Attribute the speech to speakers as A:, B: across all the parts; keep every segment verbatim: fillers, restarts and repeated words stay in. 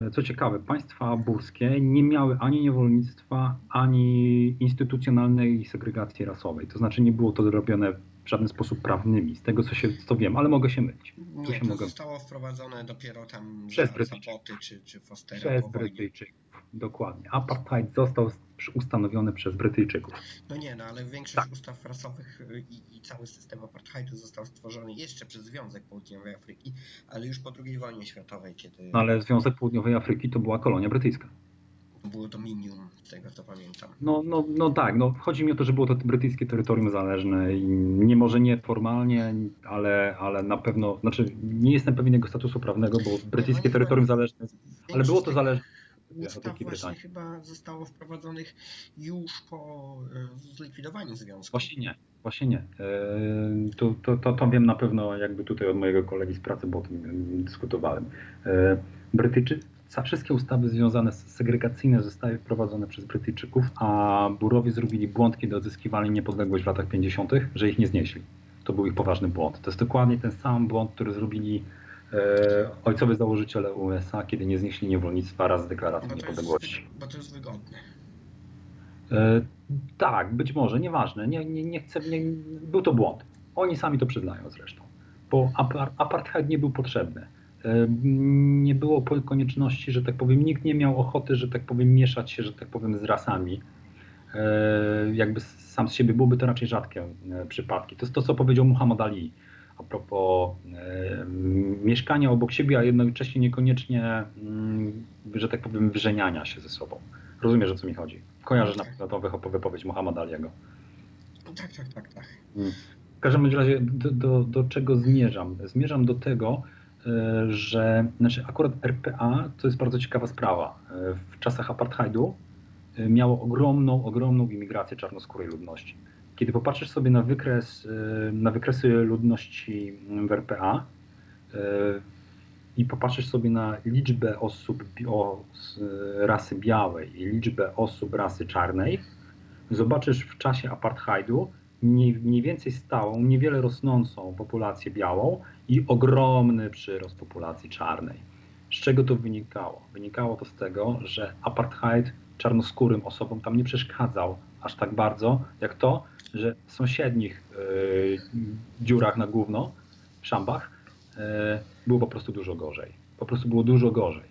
A: Co ciekawe, państwa burskie nie miały ani niewolnictwa, ani instytucjonalnej segregacji rasowej. To znaczy nie było to robione w żaden sposób prawnymi, z tego co się co wiem, ale mogę się mylić. Tu
B: Nie,
A: się
B: to
A: mogę...
B: zostało wprowadzone dopiero tam
A: Przez
B: za
A: Brytyjczyków.
B: Zapoty czy, czy Fostera
A: Przez
B: po wojnie.
A: Brytyjczyków, dokładnie. Apartheid został ustanowiony przez Brytyjczyków.
B: No nie, no ale większość tak. ustaw rasowych i, i cały system apartheidu został stworzony jeszcze przez Związek Południowej Afryki, ale już po drugiej wojnie światowej, kiedy...
A: No ale Związek Południowej Afryki to była kolonia brytyjska.
B: To było dominium, z tego co pamiętam.
A: No, no, no tak, no chodzi mi o to, że było to brytyjskie terytorium zależne i nie może nie formalnie, ale, ale na pewno, znaczy nie jestem pewien jego statusu prawnego, bo brytyjskie nie, terytorium zależne, ale było to zależne
B: od Wielkiej Brytanii. Chyba zostało wprowadzonych już po zlikwidowaniu związku.
A: Właśnie nie, właśnie nie. To, to, to, to wiem na pewno, jakby tutaj od mojego kolegi z pracy, bo o tym dyskutowałem. Brytyjczycy, wszystkie ustawy związane z segregacyjne zostały wprowadzone przez Brytyjczyków, a Burowie zrobili błąd, kiedy odzyskiwali niepodległość w latach pięćdziesiątych, że ich nie znieśli. To był ich poważny błąd. To jest dokładnie ten sam błąd, który zrobili e, ojcowie założyciele U S A, kiedy nie znieśli niewolnictwa wraz z deklaracją
B: bo
A: niepodległości.
B: Jest, bo to jest wygodne.
A: E, tak, być może, nieważne. Nie, nie, nie chcę, nie, był to błąd. Oni sami to przyznają zresztą. Bo apartheid nie był potrzebny. Nie było konieczności, że tak powiem, nikt nie miał ochoty, że tak powiem, mieszać się, że tak powiem, z rasami. Jakby sam z siebie byłoby to raczej rzadkie przypadki. To jest to, co powiedział Muhammad Ali a propos e, mieszkania obok siebie, a jednocześnie niekoniecznie, że tak powiem, wyżeniania się ze sobą. Rozumiesz, o co mi chodzi? Kojarzysz na pewno tą wypowiedź Muhammada Aliego.
B: Tak, tak, tak, tak.
A: W każdym razie do, do, do czego zmierzam? Zmierzam do tego, że znaczy akurat R P A to jest bardzo ciekawa sprawa. W czasach apartheidu miało ogromną, ogromną imigrację czarnoskórej ludności. Kiedy popatrzysz sobie na wykres, na wykresy ludności w R P A i popatrzysz sobie na liczbę osób o rasy białej i liczbę osób rasy czarnej, zobaczysz w czasie apartheidu mniej, mniej więcej stałą, niewiele rosnącą populację białą i ogromny przyrost populacji czarnej. Z czego to wynikało? Wynikało to z tego, że apartheid czarnoskórym osobom tam nie przeszkadzał aż tak bardzo, jak to, że w sąsiednich yy, dziurach na gówno, w szambach, yy, było po prostu dużo gorzej. Po prostu było dużo gorzej.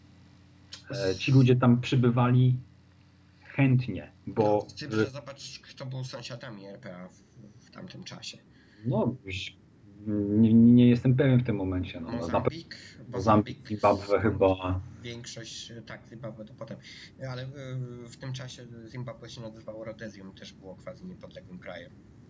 A: Yy, ci ludzie tam przybywali chętnie, bo...
B: No, ty zobacz, kto był sąsiadami R P A w, w tamtym czasie.
A: No, nie, nie jestem pewien w tym momencie. No,
B: Mozambik,
A: Mozambik, Zimbabwe chyba.
B: Większość, tak, Zimbabwe to potem. Ale w tym czasie Zimbabwe się nazywało Rodezją, też było quasi niepodległym krajem.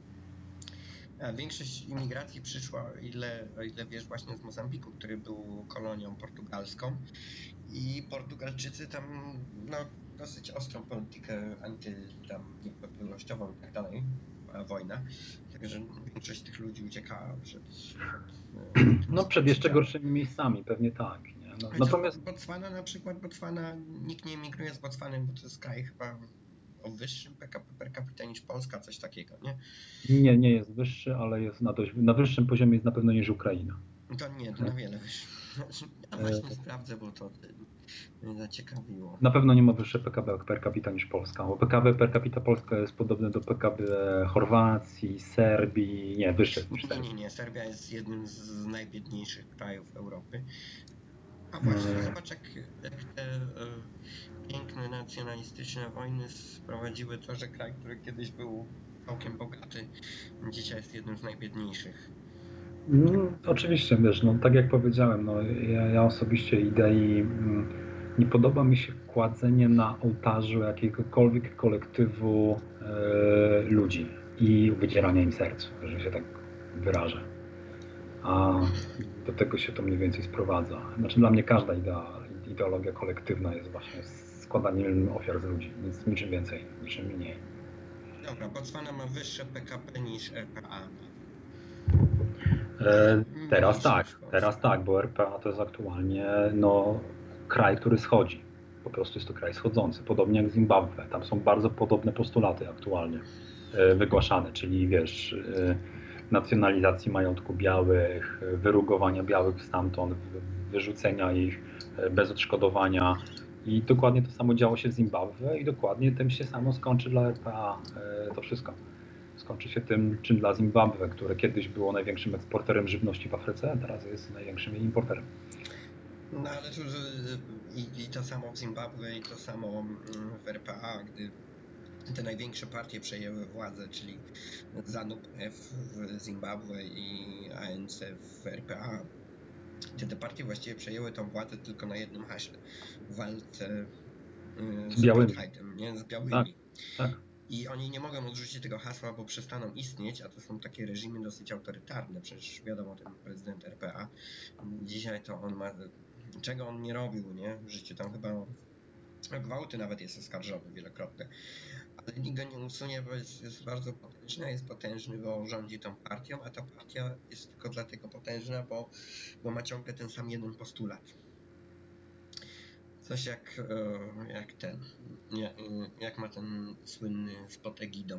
B: A większość imigracji przyszła, o ile, o ile wiesz, właśnie z Mozambiku, który był kolonią portugalską. I Portugalczycy tam, no, dosyć ostrą politykę anty, tam, niepodległościową i tak dalej, wojna. Także większość tych ludzi uciekała przed...
A: przed no przed jeszcze gorszymi miejscami, pewnie tak. Nie? No,
B: natomiast Botswana na przykład, Botswana, nikt nie emigruje z Botswany, bo to jest kraj chyba o wyższym P K P per capita niż Polska, coś takiego, nie?
A: Nie, nie jest wyższy, ale jest na, dość, na wyższym poziomie jest na pewno niż Ukraina.
B: To nie, to na wiele wyższy. Ja właśnie e... sprawdzę, bo to mnie zaciekawiło.
A: Na pewno nie ma wyższe P K B per capita niż Polska, bo P K B per capita Polska jest podobne do P K B Chorwacji, Serbii, nie, wyższe niż
B: Serbia. Nie, nie, nie, Serbia jest jednym z najbiedniejszych krajów Europy. A właśnie, hmm. zobacz jak, jak te e, piękne nacjonalistyczne wojny sprowadziły to, że kraj, który kiedyś był całkiem bogaty, dzisiaj jest jednym z najbiedniejszych.
A: No, oczywiście, wiesz, no tak jak powiedziałem, no, ja, ja osobiście idei mm, nie podoba mi się kładzenie na ołtarzu jakiegokolwiek kolektywu e, ludzi i wydzierania im serc, że się tak wyrażę. A do tego się to mniej więcej sprowadza. Znaczy dla mnie każda idea, ideologia kolektywna jest właśnie składaniem ofiar z ludzi, nic niczym więcej, niczym mniej.
B: Dobra, Botswana ma wyższe P K P niż R P A.
A: E, teraz tak, teraz tak, bo R P A to jest aktualnie no, kraj, który schodzi. Po prostu jest to kraj schodzący, podobnie jak Zimbabwe. Tam są bardzo podobne postulaty aktualnie e, wygłaszane, czyli wiesz, e, nacjonalizacji majątku białych, wyrugowania białych stamtąd, wyrzucenia ich bez odszkodowania. I dokładnie to samo działo się w Zimbabwe i dokładnie tym się samo skończy dla R P A to wszystko. Skończy się tym, czym dla Zimbabwe, które kiedyś było największym eksporterem żywności w Afryce, a teraz jest największym jej importerem.
B: No ale tu i, i to samo w Zimbabwe, i to samo w R P A, gdy te największe partie przejęły władzę, czyli ZANU-P F w Zimbabwe i A N C w R P A, gdzie te partie właściwie przejęły tą władzę tylko na jednym haśle, w walce z, z apartheidem, nie? Z białymi.
A: Tak, tak.
B: I oni nie mogą odrzucić tego hasła, bo przestaną istnieć, a to są takie reżimy dosyć autorytarne. Przecież wiadomo, ten prezydent R P A, dzisiaj to on ma, czego on nie robił, nie? W życiu tam chyba gwałty nawet jest oskarżony wielokrotnie. Ale nikt go nie usunie, bo jest, jest bardzo potężny, jest potężny, bo rządzi tą partią, a ta partia jest tylko dlatego potężna, bo, bo ma ciągle ten sam jeden postulat. Coś jak, jak ten, jak ma ten słynny spot Egidą.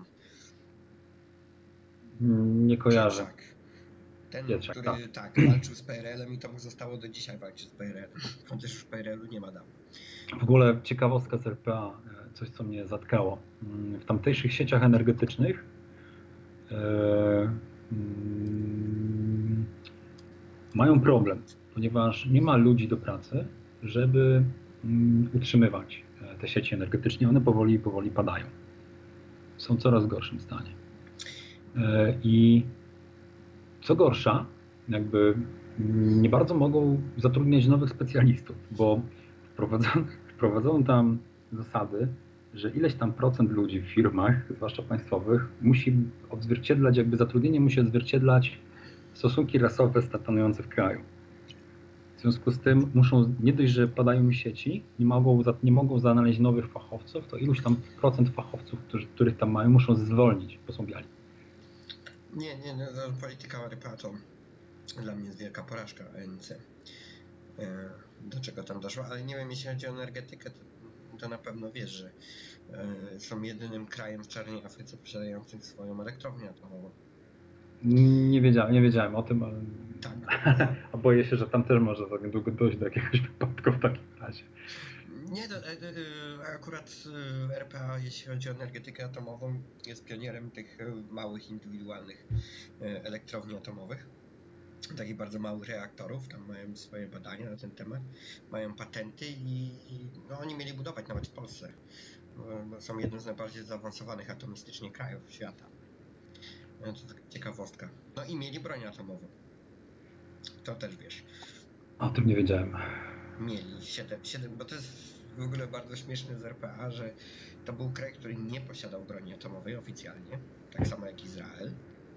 A: Nie kojarzę.
B: Pietrzak. Ten,
A: Pietrzak,
B: który
A: tak.
B: tak, walczył z P R L-em i to mu zostało do dzisiaj walczyć z P R L-em. Chociaż już P R L-u nie ma dawno.
A: W ogóle ciekawostka z R P A, coś co mnie zatkało. W tamtejszych sieciach energetycznych e, mm, mają problem, ponieważ nie ma ludzi do pracy, żeby mm, utrzymywać te sieci energetyczne. One powoli, powoli padają. Są w coraz gorszym stanie. E, I co gorsza, jakby nie bardzo mogą zatrudniać nowych specjalistów, bo wprowadzono, wprowadzono tam zasady, że ileś tam procent ludzi w firmach, zwłaszcza państwowych, musi odzwierciedlać, jakby zatrudnienie musi odzwierciedlać stosunki rasowe stanowiące w kraju. W związku z tym muszą, nie dość, że padają mi sieci, nie mogą, nie mogą znaleźć nowych fachowców, to iluś tam procent fachowców, którzy, których tam mają, muszą zwolnić, bo są biali.
B: Nie, nie, no, polityka R P A to dla mnie jest wielka porażka A N C. Do czego tam doszło, ale nie wiem, jeśli chodzi o energetykę, to, to na pewno wiesz, że są jedynym krajem w czarnej Afryce posiadającym swoją elektrownię atomową.
A: Nie wiedziałem, nie wiedziałem o tym, ale
B: tak.
A: A boję się, że tam też może za niedługo dojść do jakiegoś wypadku w takim razie.
B: Nie, to, akurat R P A, jeśli chodzi o energetykę atomową, jest pionierem tych małych, indywidualnych elektrowni atomowych. Takich bardzo małych reaktorów, tam mają swoje badania na ten temat, mają patenty i, i no, oni mieli budować nawet w Polsce. Bo są jednym z najbardziej zaawansowanych atomistycznie krajów świata. No, to taka ciekawostka. No i mieli broń atomową. To też wiesz.
A: O tym nie wiedziałem.
B: Mieli siedem, siedem, bo to jest w ogóle bardzo śmieszne z R P A, że to był kraj, który nie posiadał broni atomowej oficjalnie, tak samo jak Izrael.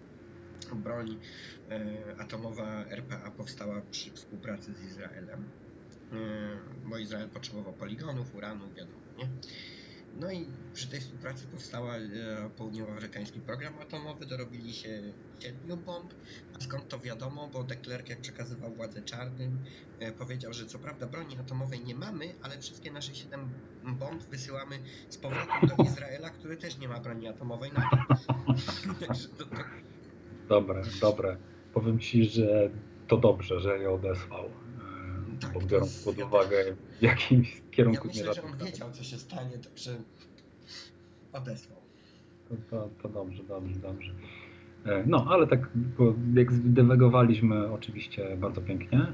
B: Broń e, atomowa R P A powstała przy współpracy z Izraelem, e, bo Izrael potrzebował poligonów, uranu, wiadomo, nie? No i przy tej współpracy powstała e, południowoafrykański program atomowy, dorobili się siedmiu bomb, a skąd to wiadomo, bo de Klerk, jak przekazywał władzę czarnym, e, powiedział, że co prawda broni atomowej nie mamy, ale wszystkie nasze siedem bomb wysyłamy z powrotem do Izraela, który też nie ma broni atomowej nadal. Także to, to...
A: Dobre, dobre. Powiem ci, że to dobrze, że je odesłał,
B: tak,
A: bo biorąc pod uwagę, w jakim kierunku
B: ja myślę, że on wiedział, co się stanie, także odesłał.
A: To, to, to dobrze, dobrze, dobrze. No, ale tak jak zdywagowaliśmy oczywiście bardzo pięknie.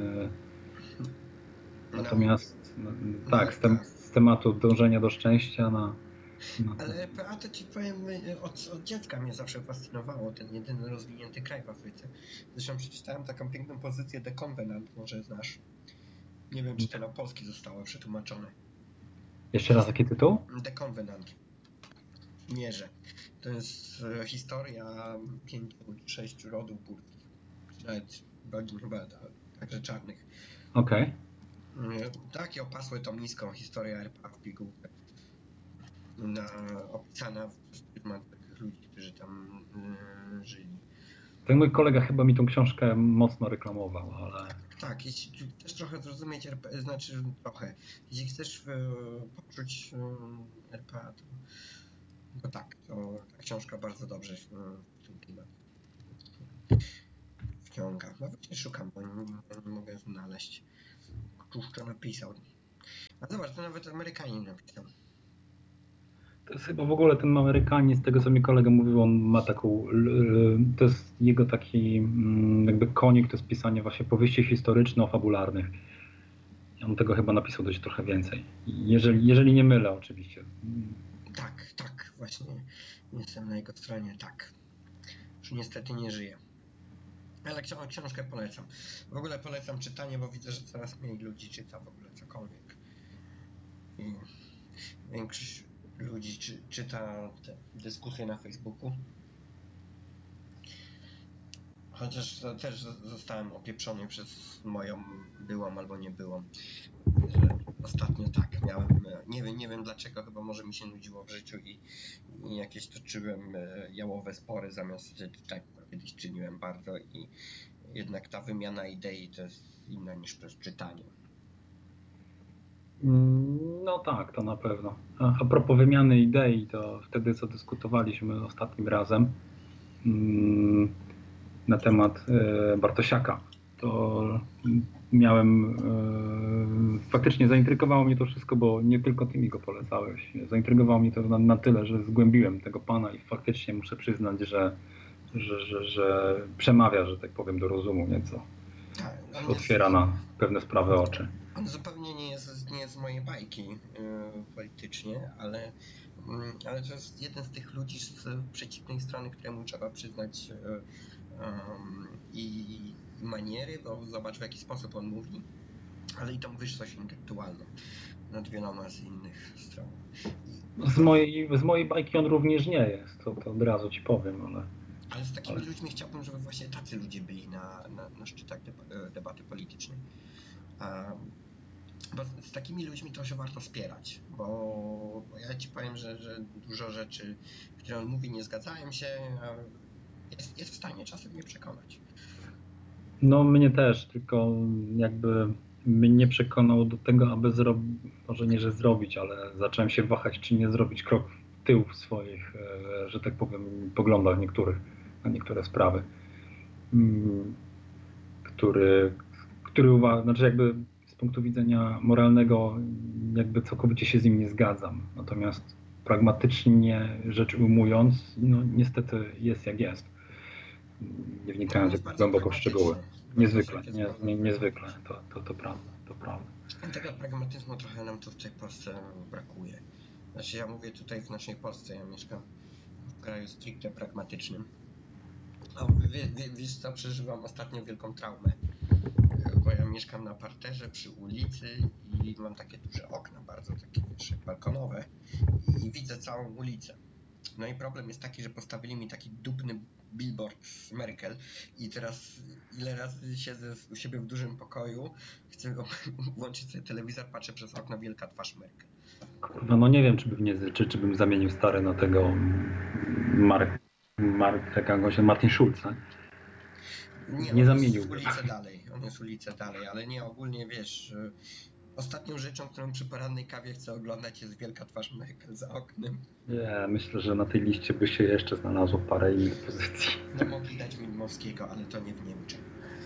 A: Natomiast no, tak, z, tem, z tematu dążenia do szczęścia na...
B: No. Ale R P A to ci powiem, od, od dziecka mnie zawsze fascynowało, ten jedyny rozwinięty kraj w Afryce. Zresztą przeczytałem taką piękną pozycję The Covenant, może znasz. Nie wiem, czy to na polski zostało przetłumaczone.
A: Jeszcze raz, jaki tytuł?
B: The Covenant. Mierze. To jest historia pięciu, sześciu rodów górskich. Nawet rodzin chyba także czarnych.
A: Okej.
B: Okay. Takie opasłe tą niską historię R P A w pigułkę. Na, opisana w ludzi, którzy tam yy, żyli.
A: Ten mój kolega chyba mi tą książkę mocno reklamował, ale...
B: Tak, jeśli chcesz trochę zrozumieć R P A, znaczy trochę, jeśli chcesz yy, poczuć yy, R P A, to, to tak, to ta książka bardzo dobrze w, w tym klimacie. wciąga. No właśnie szukam, bo nie, nie mogę znaleźć. Któż to napisał? A zobacz, to nawet Amerykanin napisał.
A: To jest chyba w ogóle ten Amerykanin, z tego co mi kolega mówił, on ma taką, to jest jego taki jakby konik, to jest pisanie właśnie powieści historyczno-fabularnych. On tego chyba napisał dość trochę więcej. Jeżeli, jeżeli nie mylę oczywiście.
B: Tak, tak, właśnie jestem na jego stronie, tak. Już niestety nie żyje. Ale książkę polecam. W ogóle polecam czytanie, bo widzę, że coraz mniej ludzi czyta w ogóle cokolwiek. I większość ludzi czy, czyta te dyskusje na Facebooku. Chociaż też zostałem opieprzony przez moją byłą albo nie byłą. Że ostatnio tak miałem, nie wiem, nie wiem dlaczego, chyba może mi się nudziło w życiu i, i jakieś toczyłem jałowe spory zamiast tak kiedyś czyniłem bardzo i jednak ta wymiana idei to jest inna niż przez czytanie.
A: No tak, to na pewno. A, a propos wymiany idei, to wtedy co dyskutowaliśmy ostatnim razem mm, na temat e, Bartosiaka, to miałem, e, faktycznie zaintrygowało mnie to wszystko, bo nie tylko ty mi go polecałeś. Zaintrygowało mnie to na, na tyle, że zgłębiłem tego pana i faktycznie muszę przyznać, że, że, że, że przemawia, że tak powiem, do rozumu nieco.
B: Tak,
A: Otwiera
B: jest,
A: na pewne sprawy oczy.
B: On zupełnie nie jest, nie jest z mojej bajki yy, politycznie, ale, yy, ale to jest jeden z tych ludzi z przeciwnej strony, któremu trzeba przyznać yy, yy, i maniery, bo zobacz w jaki sposób on mówi, ale i tą wyższość intelektualną nad wieloma z innych stron.
A: Z mojej, z mojej bajki on również nie jest, to, to od razu ci powiem, ale...
B: Ale z takimi
A: ale...
B: ludźmi chciałbym, żeby właśnie tacy ludzie byli na, na, na szczytach debaty politycznej. A, bo z takimi ludźmi to się warto wspierać, bo, bo ja ci powiem, że, że dużo rzeczy, które on mówi, nie zgadzają się, a jest, jest w stanie czasem mnie przekonać.
A: No mnie też, tylko jakby mnie przekonał do tego, aby zrobić, może nie, że zrobić, ale zacząłem się wahać, czy nie zrobić krok w tył w swoich, że tak powiem, poglądach niektórych na niektóre sprawy, który, który uważa, znaczy jakby z punktu widzenia moralnego jakby całkowicie się z nim nie zgadzam, natomiast pragmatycznie rzecz ujmując, no niestety jest jak jest, nie wnikając jak głęboko w szczegóły. Niezwykle, nie, nie, niezwykle, to, to, to prawda, to prawda.
B: Tego pragmatyzmu trochę nam tu w tej Polsce brakuje. Znaczy ja mówię tutaj w naszej Polsce, ja mieszkam w kraju stricte pragmatycznym. A wie, wie, wiesz co, przeżywam ostatnio wielką traumę, bo ja mieszkam na parterze przy ulicy i mam takie duże okna, bardzo takie wiesz, balkonowe i widzę całą ulicę. No i problem jest taki, że postawili mi taki dupny billboard z Merkel i teraz ile razy siedzę u siebie w dużym pokoju, chcę włączyć sobie telewizor, patrzę przez okno, wielka twarz Merkel.
A: Kurwa, no nie wiem, czy bym, nie, czy, czy bym zamienił stary na tego Mark, Mark jak się Martin Schulz, tak?
B: Nie,
A: nie
B: on
A: zamienił.
B: jest ulicę dalej, on jest ulicę dalej, ale nie, ogólnie wiesz, ostatnią rzeczą, którą przy porannej kawie chcę oglądać, jest wielka twarz Merkel za oknem.
A: Nie, myślę, że na tej liście by się jeszcze znalazło parę innych pozycji.
B: No mogli dać Minimowskiego, ale to nie w Niemczech.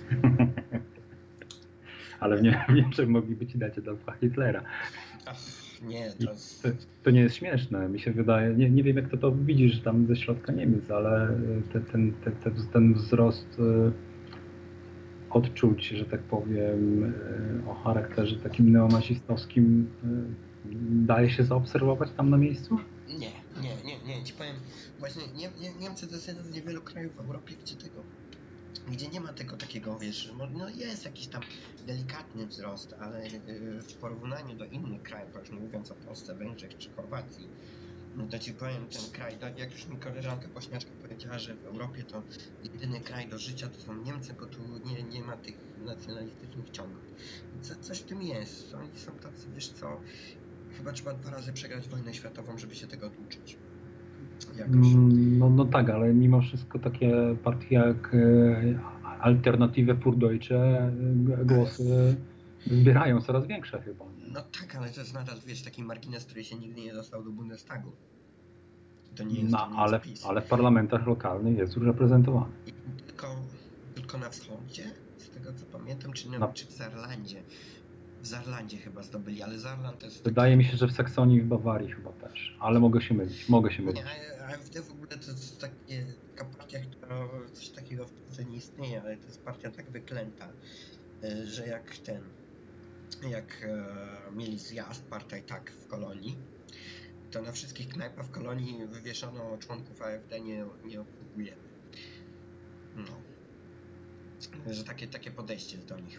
A: Ale w, nie, w Niemczech mogliby ci dać Adolfa Hitlera.
B: Ach, nie, to jest...
A: To, to nie jest śmieszne, mi się wydaje, nie, nie wiem jak to, to widzisz tam ze środka Niemiec, ale ten, ten, ten, ten wzrost odczuć, że tak powiem, o charakterze takim neonazistowskim daje się zaobserwować tam na miejscu?
B: Nie, nie, nie, nie, ci powiem, właśnie nie, nie, Niemcy to jest jeden z niewielu krajów w Europie, gdzie tego, gdzie nie ma tego takiego, wiesz, no jest jakiś tam delikatny wzrost, ale w porównaniu do innych krajów, już nie mówiąc o Polsce, Węgrzech czy Chorwacji, no to ci powiem, ten kraj, no jak już mi koleżanka bośniaczka powiedziała, że w Europie to jedyny kraj do życia to są Niemcy, bo tu nie, nie ma tych nacjonalistycznych ciągów. Co, coś w tym jest, oni są tacy, wiesz co, chyba trzeba dwa razy przegrać wojnę światową, żeby się tego oduczyć. Jakoś.
A: No, no tak, ale mimo wszystko takie partie jak Alternative für Deutsche głosy zbierają coraz większe chyba. Nie?
B: No tak, ale to jest nadal, wiesz, taki margines, który się nigdy nie dostał do Bundestagu. To nie jest,
A: No,
B: to nie
A: ale,
B: jest PiS.
A: ale w parlamentach lokalnych jest już reprezentowany.
B: I tylko, tylko na wschodzie, z tego co pamiętam, czy, na,
A: No.
B: czy w Zarlandzie. W Zarlandzie chyba zdobyli, ale Zarland to jest
A: Wydaje
B: taki...
A: mi się, że w Saksonii i w Bawarii chyba też, ale mogę się mylić, mogę się mylić.
B: Nie, AfD w ogóle to jest takie, taka partia, która coś takiego w Polsce nie istnieje, ale to jest partia tak wyklęta, że jak ten, jak e, mieli zjazd partaj tak w Kolonii, to na wszystkich knajpach w Kolonii wywieszono członków AfD nie, nie obsługujemy. No. Że takie, takie podejście jest do nich.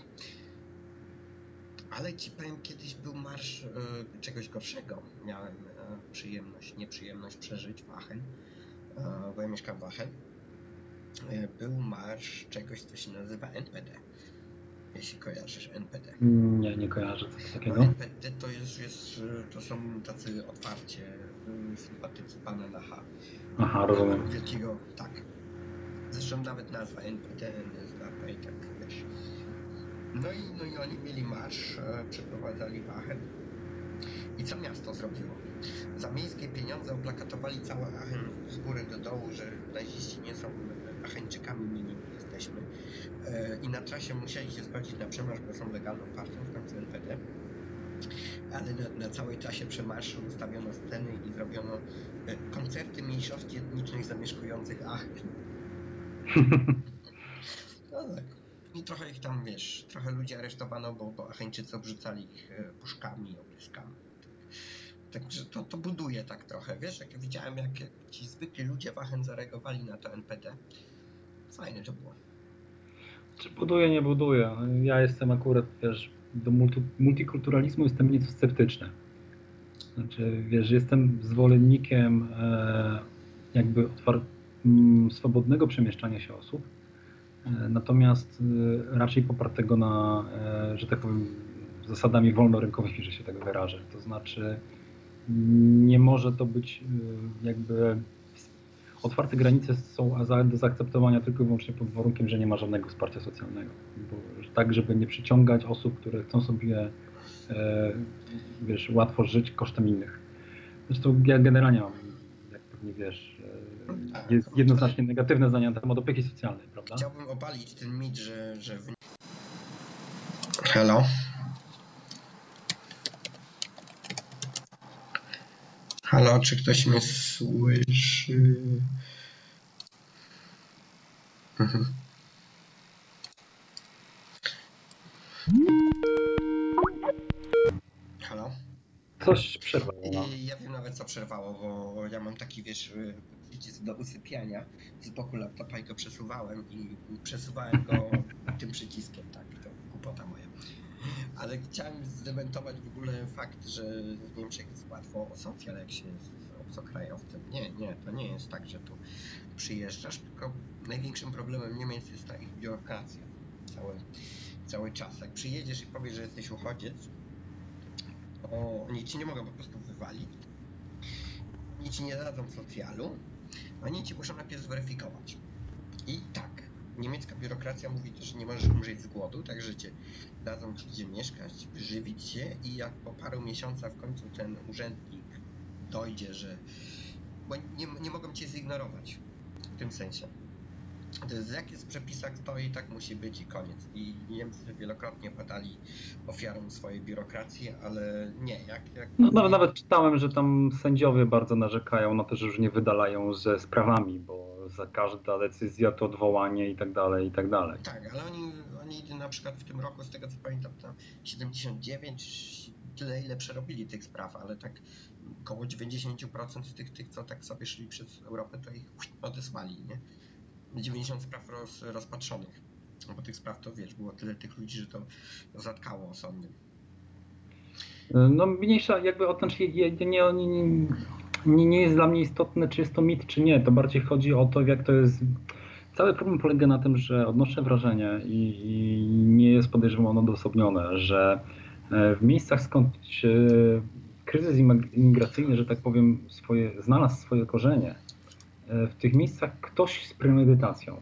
B: Ale ci powiem, kiedyś był marsz y, czegoś gorszego. Miałem y, przyjemność, nieprzyjemność przeżyć w Aachen, y, bo ja mieszkam w Aachen. Y, był marsz czegoś, co się nazywa N P D. Jeśli kojarzysz N P D.
A: Nie, nie kojarzę coś
B: No,
A: takiego.
B: N P D to jest, jest, to są tacy otwarcie y, sympatycy pana Lacha.
A: Aha, rozumiem.
B: Wielkiego, tak. Zresztą nawet nazwa N P D, N S D A P i tak, wiesz. No i, no i oni mieli marsz, e, przeprowadzali w Aachen. I co miasto zrobiło? Za miejskie pieniądze oplakatowali cały Aachen z góry do dołu, że naziści nie są Acheńczykami, my nimi jesteśmy. E, I na trasie musieli się zgodzić na przemarsz, bo są legalną partią, w końcu N P D. Ale na, na całej trasie przemarszu ustawiono sceny i zrobiono e, koncerty mniejszości etnicznych zamieszkujących Aachen. No tak. I trochę ich tam, wiesz, trochę ludzi aresztowano, bo, bo Acheńczycy obrzucali ich e, puszkami, obryskami. Także to, to buduje tak trochę, wiesz, jak widziałem, jak ci zwykli ludzie w Aachen zareagowali na to N P D. Fajne to było.
A: Czy buduje, nie buduje? Ja jestem akurat, wiesz, do multi, multikulturalizmu jestem nieco sceptyczny. Znaczy, wiesz, jestem zwolennikiem e, jakby otwar- m, swobodnego przemieszczania się osób, e, natomiast e, raczej popartego na, e, że tak powiem, zasadami wolnorynkowymi, że się tak wyrażę. To znaczy, nie może to być e, jakby otwarte granice są do zaakceptowania tylko i wyłącznie pod warunkiem, że nie ma żadnego wsparcia socjalnego. Bo, tak, żeby nie przyciągać osób, które chcą sobie e, wiesz, łatwo żyć kosztem innych. Zresztą ja generalnie mam, jak pewnie wiesz, e, jest jednoznacznie negatywne zdanie na temat opieki socjalnej, prawda?
B: Chciałbym obalić ten mit, że... że... Hello? Halo, czy ktoś mnie słyszy? Mhm. Halo?
A: Coś przerwało.
B: I ja wiem nawet co przerwało, bo ja mam taki, wiesz, przycisk do usypiania z boku laptopa i go przesuwałem i przesuwałem go tym przyciskiem, tak, to głupota moja. Ale chciałem zdementować w ogóle fakt, że w Niemczech jest łatwo o socjal, jak się jest obcokrajowcem. Nie, nie, to nie jest tak, że tu przyjeżdżasz, tylko największym problemem Niemiec jest ta ich biurokracja. Cały, cały czas. Jak przyjedziesz i powiesz, że jesteś uchodziec, to oni ci nie mogą po prostu wywalić, oni ci nie dadzą socjalu, oni ci muszą najpierw zweryfikować. I tak, niemiecka biurokracja mówi też, że nie możesz umrzeć z głodu, także cię dadzą gdzie mieszkać, żywić się i jak po paru miesiącach w końcu ten urzędnik dojdzie, że... bo nie, nie mogą cię zignorować w tym sensie. To jest, jak jest w przepisach stoi, tak musi być i koniec. I Niemcy wielokrotnie padali ofiarą swojej biurokracji, ale nie, jak... jak
A: no, nawet, nawet czytałem, że tam sędziowie bardzo narzekają na to, że już nie wydalają ze sprawami, bo za każda decyzja to odwołanie i tak dalej, i tak dalej.
B: Tak, ale oni, oni na przykład w tym roku, z tego co pamiętam, tam siedemdziesiąt dziewięć, tyle ile przerobili tych spraw, ale tak około dziewięćdziesiąt procent tych, tych co tak sobie szli przez Europę, to ich odesłali, nie? dziewięćdziesiąt spraw roz, rozpatrzonych, bo tych spraw to wiesz, było tyle tych ludzi, że to zatkało sądy.
A: No mniejsza jakby o znaczy, nie, nie, nie, nie jest dla mnie istotne, czy jest to mit, czy nie. To bardziej chodzi o to, jak to jest. Cały problem polega na tym, że odnoszę wrażenie i, i nie jest podejrzewam ono odosobnione, że w miejscach skąd kryzys imigracyjny, że tak powiem, swoje, znalazł swoje korzenie, w tych miejscach ktoś z premedytacją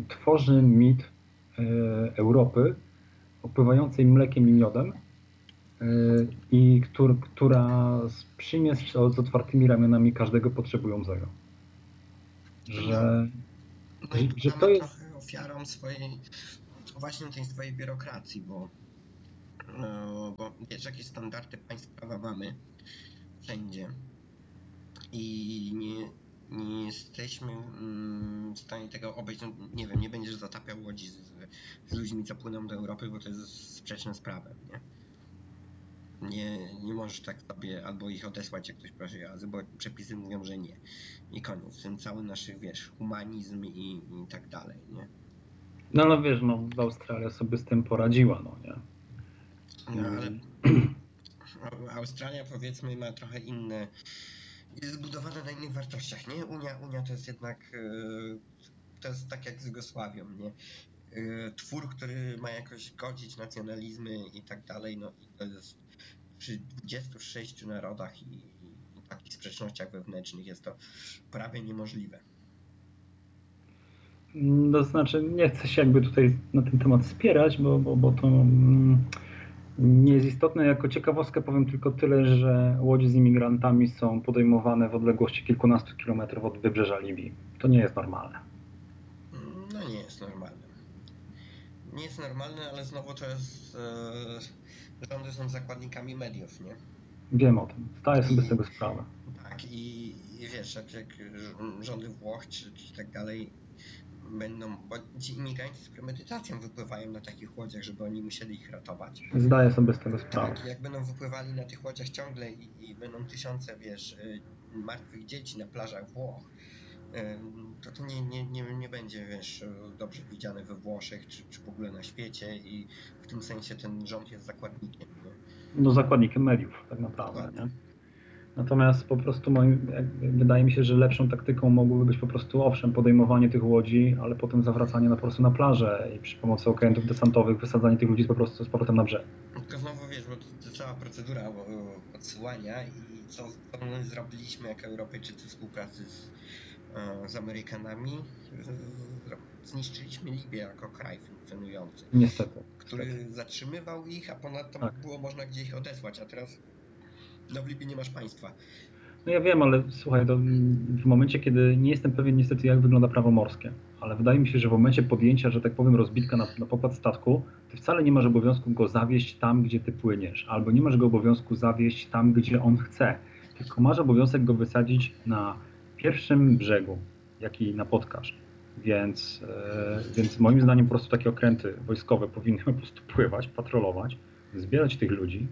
A: tworzy mit Europy opływającej mlekiem i miodem, i któr, która przyjmie z, z otwartymi ramionami każdego potrzebującego. Że,
B: No i
A: że to
B: padamy
A: jest...
B: trochę ofiarą swojej, właśnie tej swojej biurokracji, bo, no, bo wiesz, jakie standardy państw prawa mamy wszędzie i nie, nie jesteśmy mm, w stanie tego obejść. No, nie wiem, nie będziesz zatapiał łodzi z, z ludźmi, co płyną do Europy, bo to jest sprzeczne z prawem, nie? Nie, nie możesz tak sobie albo ich odesłać, jak ktoś prosi o azyl, bo przepisy mówią, że nie. I koniec. Ten cały nasz, wiesz, humanizm i, i tak dalej, nie?
A: No ale wiesz, no Australia sobie z tym poradziła, no nie?
B: No ale Australia, powiedzmy, ma trochę inne, jest zbudowana na innych wartościach, nie? Unia, Unia to jest jednak, to jest tak jak z Jugosławią, nie? Twór, który ma jakoś godzić nacjonalizmy i tak dalej, no i to jest przy dwudziestu sześciu narodach i, i takich sprzecznościach wewnętrznych jest to prawie niemożliwe.
A: To znaczy, nie chcę się jakby tutaj na ten temat spierać, bo, bo, bo to mm, nie jest istotne. Jako ciekawostkę powiem tylko tyle, że łodzie z imigrantami są podejmowane w odległości kilkunastu kilometrów od wybrzeża Libii. To nie jest normalne.
B: No nie jest normalne. Nie jest normalne, ale znowu to jest... E, rządy są zakładnikami mediów, nie?
A: Wiem o tym. Zdaję sobie
B: I,
A: z tego sprawę.
B: Tak, i, i wiesz, jak, jak rządy Włoch czy, czy tak dalej będą, bo ci imigranci z premedytacją wypływają na takich łodziach, żeby oni musieli ich ratować.
A: Zdaję sobie z tego sprawę.
B: Tak, jak będą wypływali na tych łodziach ciągle i, i będą tysiące, wiesz, martwych dzieci na plażach Włoch, to to nie, nie, nie, nie będzie, wiesz, dobrze widziane we Włoszech, czy, czy w ogóle na świecie i w tym sensie ten rząd jest zakładnikiem, nie?
A: No zakładnikiem mediów, tak naprawdę, nie? Natomiast po prostu moim, wydaje mi się, że lepszą taktyką mogłoby być po prostu, owszem, podejmowanie tych łodzi, ale potem zawracanie na po prostu na plażę i przy pomocy okrętów desantowych wysadzanie tych ludzi po prostu z powrotem na brzeg.
B: Tylko znowu wiesz, bo to, to cała procedura odsyłania i co, co my zrobiliśmy jako Europejczycy w współpracy z, z Amerykanami, zniszczyliśmy Libię jako kraj funkcjonujący.
A: Niestety.
B: Który
A: niestety.
B: zatrzymywał ich, a ponadto
A: tak.
B: było można gdzieś ich odesłać, a teraz no w Libii nie masz państwa.
A: No ja wiem, ale słuchaj, to w momencie, kiedy nie jestem pewien niestety, jak wygląda prawo morskie, ale wydaje mi się, że w momencie podjęcia, że tak powiem, rozbitka na, na pokład statku, ty wcale nie masz obowiązku go zawieźć tam, gdzie ty płyniesz, albo nie masz go obowiązku zawieźć tam, gdzie on chce, tylko masz obowiązek go wysadzić na pierwszym brzegu, jaki napotkasz. Więc, e, więc moim zdaniem po prostu takie okręty wojskowe powinny po prostu pływać, patrolować, zbierać tych ludzi,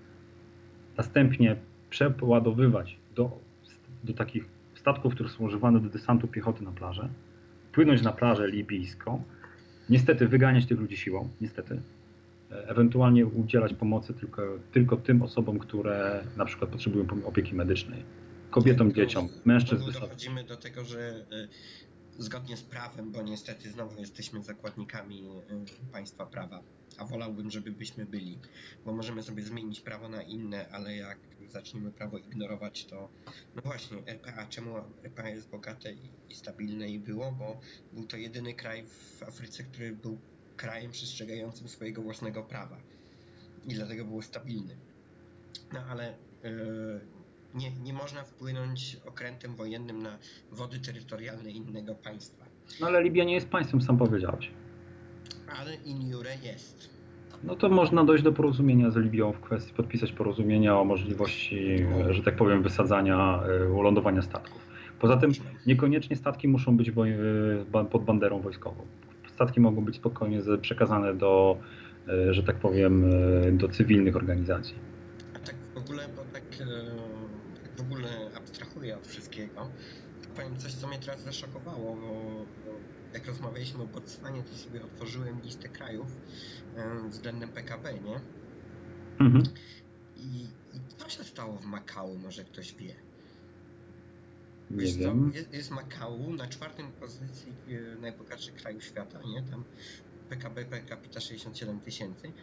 A: następnie przeładowywać do, do takich statków, które są używane do desantu piechoty na plażę, płynąć na plażę libijską, niestety wyganiać tych ludzi siłą, niestety, ewentualnie udzielać pomocy tylko, tylko tym osobom, które na przykład potrzebują opieki medycznej, kobietom,
B: Tak,
A: dzieciom, mężczyzn.
B: Dochodzimy do tego, że zgodnie z prawem, bo niestety znowu jesteśmy zakładnikami państwa prawa, a wolałbym, żebyśmy byli, bo możemy sobie zmienić prawo na inne, ale jak zaczniemy prawo ignorować, to no właśnie, R P A, czemu R P A jest bogate i stabilne i było, bo był to jedyny kraj w Afryce, który był krajem przestrzegającym swojego własnego prawa i dlatego był stabilny. No ale yy, nie, nie można wpłynąć okrętem wojennym na wody terytorialne innego państwa.
A: No ale Libia nie jest państwem, sam powiedziałeś.
B: Ale in iure jest.
A: No to można dojść do porozumienia z Libią w kwestii, podpisać porozumienia o możliwości, że tak powiem, wysadzania, ulądowania statków. Poza tym niekoniecznie statki muszą być pod banderą wojskową. Statki mogą być spokojnie przekazane do, że tak powiem, do cywilnych organizacji.
B: A tak w ogóle, bo tak, tak w ogóle abstrahuję od wszystkiego, to powiem coś, co mnie teraz zaszokowało, bo jak rozmawialiśmy o Botswanie, to sobie otworzyłem listę krajów względem P K B, nie? Mhm. I, I co się stało w Makau, może ktoś wie?
A: Nie Wiesz wiem.
B: Co? Jest, jest Makau na czwartym pozycji najbogatszych krajów świata, nie? Tam P K B per capita sześćdziesiąt siedem tysięcy.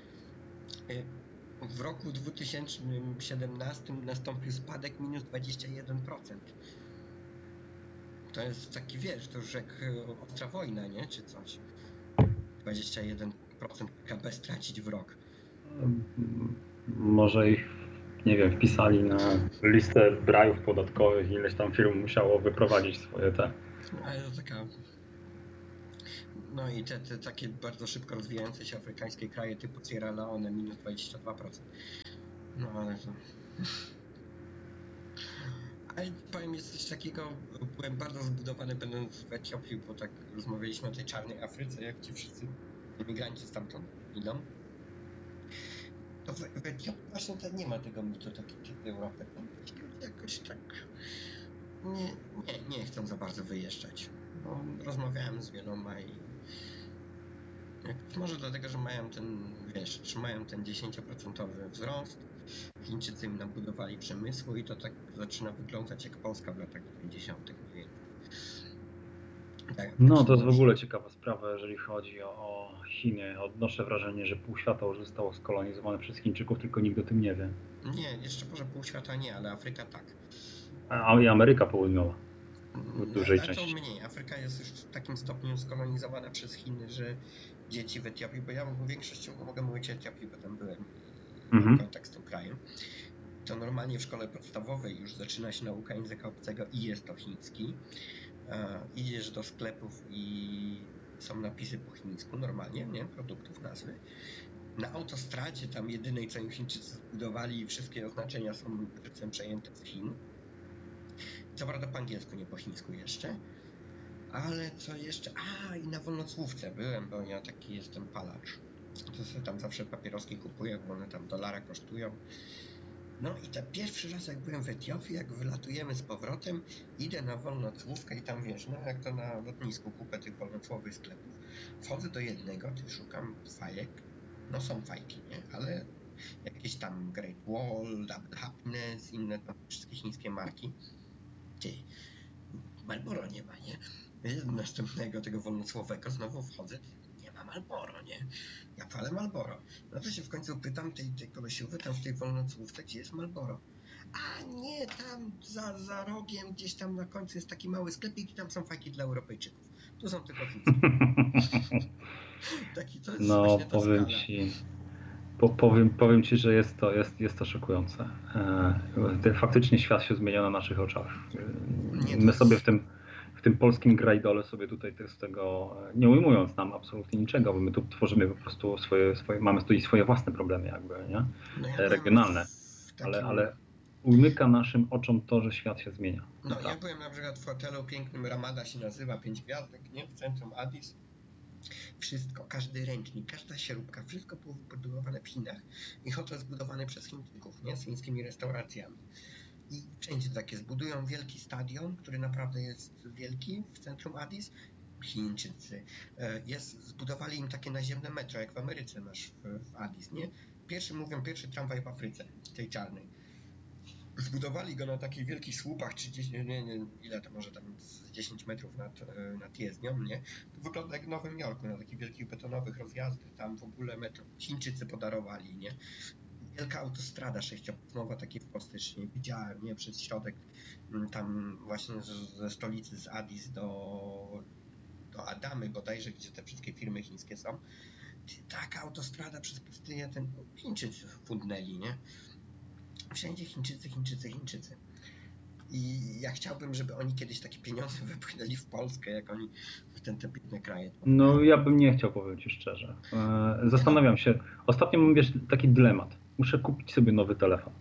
B: W roku dwa tysiące siedemnastym nastąpił spadek minus dwadzieścia jeden procent. To jest taki, wiesz, to już jak ostra wojna, nie? Czy coś. dwadzieścia jeden procent P K B stracić w rok.
A: Może może ich, nie wiem, wpisali na listę brajów podatkowych i ileś tam firm musiało wyprowadzić swoje te.
B: Ale to taka... No i te, te takie bardzo szybko rozwijające się afrykańskie kraje typu Sierra Leone minus dwadzieścia dwa procent. No ale to... Ale powiem, jest coś takiego, byłem bardzo zbudowany będąc w Etiopii, bo tak rozmawialiśmy o tej czarnej Afryce, jak ci wszyscy imigranci stamtąd idą. To w, w Etiopii właśnie to nie ma tego mitu takiej Europy. Tam ci ludzie jakoś tak nie, nie, nie chcą za bardzo wyjeżdżać. Bo rozmawiałem z wieloma i jak, może dlatego, że mają ten, wiesz, trzymają ten dziesięcioprocentowy wzrost. Chińczycy im nabudowali przemysłu i to tak zaczyna wyglądać jak Polska w latach dziewięćdziesiątych. Tak,
A: No to jest w ogóle ciekawa sprawa, jeżeli chodzi o, o Chiny. Odnoszę wrażenie, że pół świata już zostało skolonizowane przez Chińczyków, tylko nikt o tym nie wie.
B: Nie, jeszcze może pół świata nie, ale Afryka tak.
A: A i Ameryka Południowa w dużej
B: A to
A: części.
B: mniej. Afryka jest już w takim stopniu skolonizowana przez Chiny, że dzieci w Etiopii, bo ja w większości mogę mówić o Etiopii, bo tam byłem,
A: Mhm.
B: mam kontakt z tym krajem, to normalnie w szkole podstawowej już zaczyna się nauka języka obcego i jest to chiński. E, idziesz do sklepów i są napisy po chińsku normalnie, nie? Produktów, nazwy. Na autostradzie tam jedynej, co im Chińczycy zbudowali i wszystkie oznaczenia są żywcem przejęte z Chin. Co prawda po angielsku, nie po chińsku jeszcze. Ale co jeszcze? A, i na wolnocłówce byłem, bo ja taki jestem palacz. To sobie tam zawsze papieroski kupuję, bo one tam dolara kosztują. No i ten pierwszy raz, jak byłem w Etiopii, jak wylatujemy z powrotem, idę na wolnocłówkę i tam, wiesz, no jak to na lotnisku, kupę tych wolnocłowych sklepów. Wchodzę do jednego, ty szukam fajek. No są fajki, nie? Ale jakieś tam Great Wall, Double Happiness, inne tam wszystkie chińskie marki. Ty, Marlboro nie ma, nie? Następnego tego wolnocłowego znowu wchodzę, nie ma Marlboro, nie? Ja palę Marlboro. No to się w końcu pytam tej, tej kolesiowy tam w tej wolnocłówce, gdzie jest Marlboro. A nie, tam za, za rogiem, gdzieś tam na końcu jest taki mały sklepik i tam są fajki dla Europejczyków. Tu są tylko chińskie. Taki, to jest
A: No
B: właśnie ta
A: powiem
B: skala.
A: ci, po, powiem, powiem ci, że jest to, jest, jest to szokujące. E, faktycznie świat się zmienia na naszych oczach.
B: Nie, to
A: My
B: jest-
A: sobie w tym, w tym polskim grajdole sobie tutaj z tego, nie ujmując nam absolutnie niczego, bo my tu tworzymy po prostu swoje, swoje mamy tu i swoje własne problemy jakby, nie?
B: No ja
A: Te
B: byłem
A: regionalne,
B: w takim...
A: ale, ale umyka naszym oczom to, że świat się zmienia.
B: No
A: Naprawdę.
B: ja byłem na przykład w hotelu pięknym, Ramada się nazywa, pięć gwiazdek, nie? W centrum Addis. Wszystko, każdy ręcznik, każda śrubka, wszystko było wybudowane w Chinach i hotel zbudowany przez Chińczyków, nie? Z chińskimi restauracjami. I wszędzie takie zbudują wielki stadion, który naprawdę jest wielki w centrum Addis. Chińczycy. Jest, zbudowali im takie naziemne metro, jak w Ameryce masz w, w Addis, nie? Pierwszy, mówią, pierwszy tramwaj w Afryce, tej czarnej. Zbudowali go na takich wielkich słupach, trzydzieści, nie, nie, ile to może tam z dziesięć metrów nad, nad jezdnią, nie? To wygląda jak w Nowym Jorku, na takich wielkich betonowych rozjazdach, tam w ogóle metro Chińczycy podarowali, nie? Wielka autostrada sześciopasmowa, takiej w Polsce jeszcze nie widziałem, nie? Przez środek, tam właśnie z, ze stolicy z Addis do, do Adamy bodajże, gdzie te wszystkie firmy chińskie są. Taka autostrada przez pustynię, ten Chińczycy fundnęli, nie? Wszędzie Chińczycy, Chińczycy, Chińczycy. I ja chciałbym, żeby oni kiedyś takie pieniądze wypłynęli w Polskę, jak oni w ten, te biedne kraje.
A: No ja bym nie chciał, powiem ci szczerze. Zastanawiam się. Ostatnio mam, wiesz, taki dylemat. Muszę kupić sobie nowy telefon.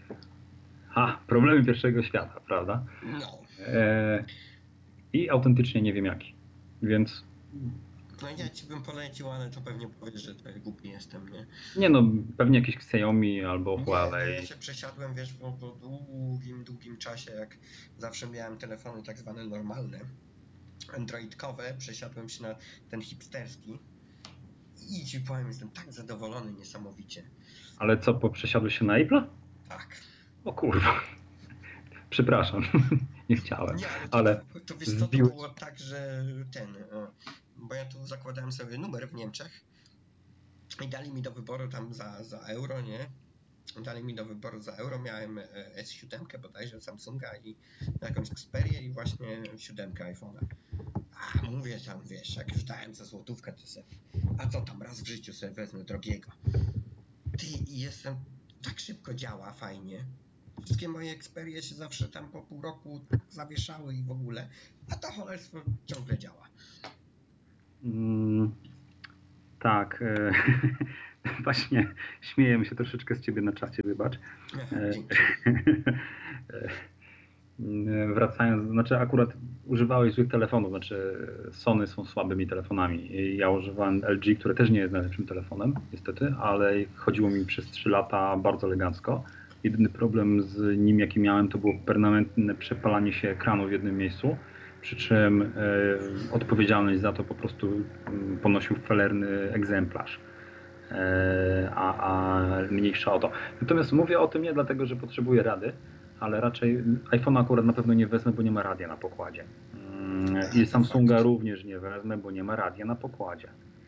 A: Ha, problemy pierwszego świata, prawda?
B: No.
A: E, I autentycznie nie wiem jaki. Więc
B: No ja ci bym polecił, ale to pewnie powiesz, że to głupi jestem, nie?
A: nie no, pewnie jakiś Xiaomi albo
B: Nie,
A: Huawei.
B: ja się przesiadłem, wiesz, po, po długim, długim czasie, jak zawsze miałem telefony tak zwane normalne, androidkowe, przesiadłem się na ten hipsterski i ci powiem, jestem tak zadowolony niesamowicie.
A: Ale co, po przesiadłeś się na Apple'a?
B: Tak.
A: O kurwa. Przepraszam, nie chciałem.
B: Nie, ale to,
A: ale
B: to, to wiesz co, to
A: zbił...
B: było tak, że ten, bo ja tu zakładałem sobie numer w Niemczech i dali mi do wyboru tam za, za euro, nie? Dali mi do wyboru za euro, miałem S siedem bodajże Samsunga i jakąś Xperię i właśnie siedem iPhone'a. A mówię tam, wiesz, jak już dałem za złotówkę, to sobie, a co tam, raz w życiu sobie wezmę drogiego. Ty, i jestem tak szybko działa, fajnie. Wszystkie moje Xperie się zawsze tam po pół roku zawieszały i w ogóle, a to cholerstwo ciągle działa.
A: Mm, tak, e, właśnie śmiejemy się troszeczkę z ciebie na czacie, wybacz. E,
B: Dzięki.
A: e, wracając, znaczy akurat używałeś złych telefonów, znaczy Sony są słabymi telefonami. Ja używałem L G, które też nie jest najlepszym telefonem, niestety, ale chodziło mi przez trzy lata bardzo elegancko. Jedyny problem z nim, jaki miałem, to było permanentne przepalanie się ekranu w jednym miejscu, przy czym e, odpowiedzialność za to po prostu m, ponosił felerny egzemplarz, e, a, a mniejsza o to. Natomiast mówię o tym nie dlatego, że potrzebuję rady, ale raczej iPhone'a akurat na pewno nie wezmę, bo nie ma radia na pokładzie. Mm, I Samsunga również nie wezmę, bo nie ma radia na pokładzie.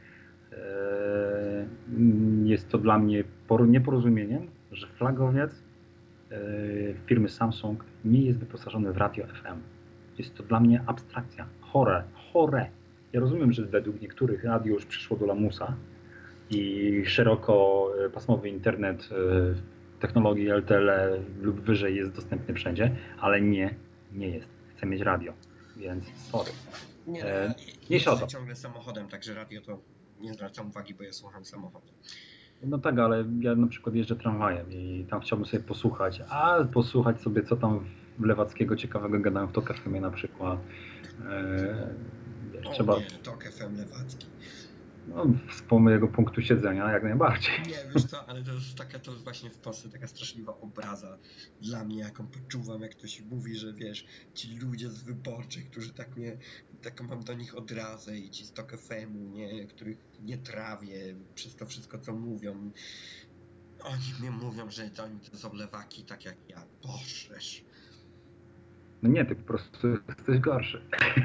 A: E, Jest to dla mnie por- nieporozumieniem, że flagowiec e, firmy Samsung nie jest wyposażony w radio F M. Jest to dla mnie abstrakcja. Chore, chore. Ja rozumiem, że według niektórych radio już przyszło do lamusa i szerokopasmowy internet e, technologii L T E lub wyżej jest dostępny wszędzie, ale nie, nie jest. Chcę mieć radio, więc sorry.
B: Nie,
A: E,
B: no,
A: mniejsza o
B: jeżdżę
A: to.
B: ciągle samochodem, także radio to nie zwracam uwagi, bo ja słucham samochodu.
A: No tak, ale ja na przykład jeżdżę tramwajem i tam chciałbym sobie posłuchać, a posłuchać sobie, co tam w Lewackiego ciekawego gadają w Tok F M na przykład. E, wiesz,
B: O
A: trzeba,
B: nie, Tok F M Lewacki.
A: no, z mojego punktu siedzenia jak najbardziej.
B: Nie, wiesz co, ale to jest taka, to jest właśnie w Polsce taka straszliwa obraza dla mnie, jaką poczuwam, jak ktoś mówi, że wiesz, ci ludzie z wyborczych, którzy tak mnie, taką mam do nich odrazę i ci z Tok F M-u, nie, których nie trawię przez to wszystko, co mówią. Oni mnie mówią, że to oni to są lewaki, tak jak ja. Bożeż.
A: No nie, ty po prostu jesteś gorszy.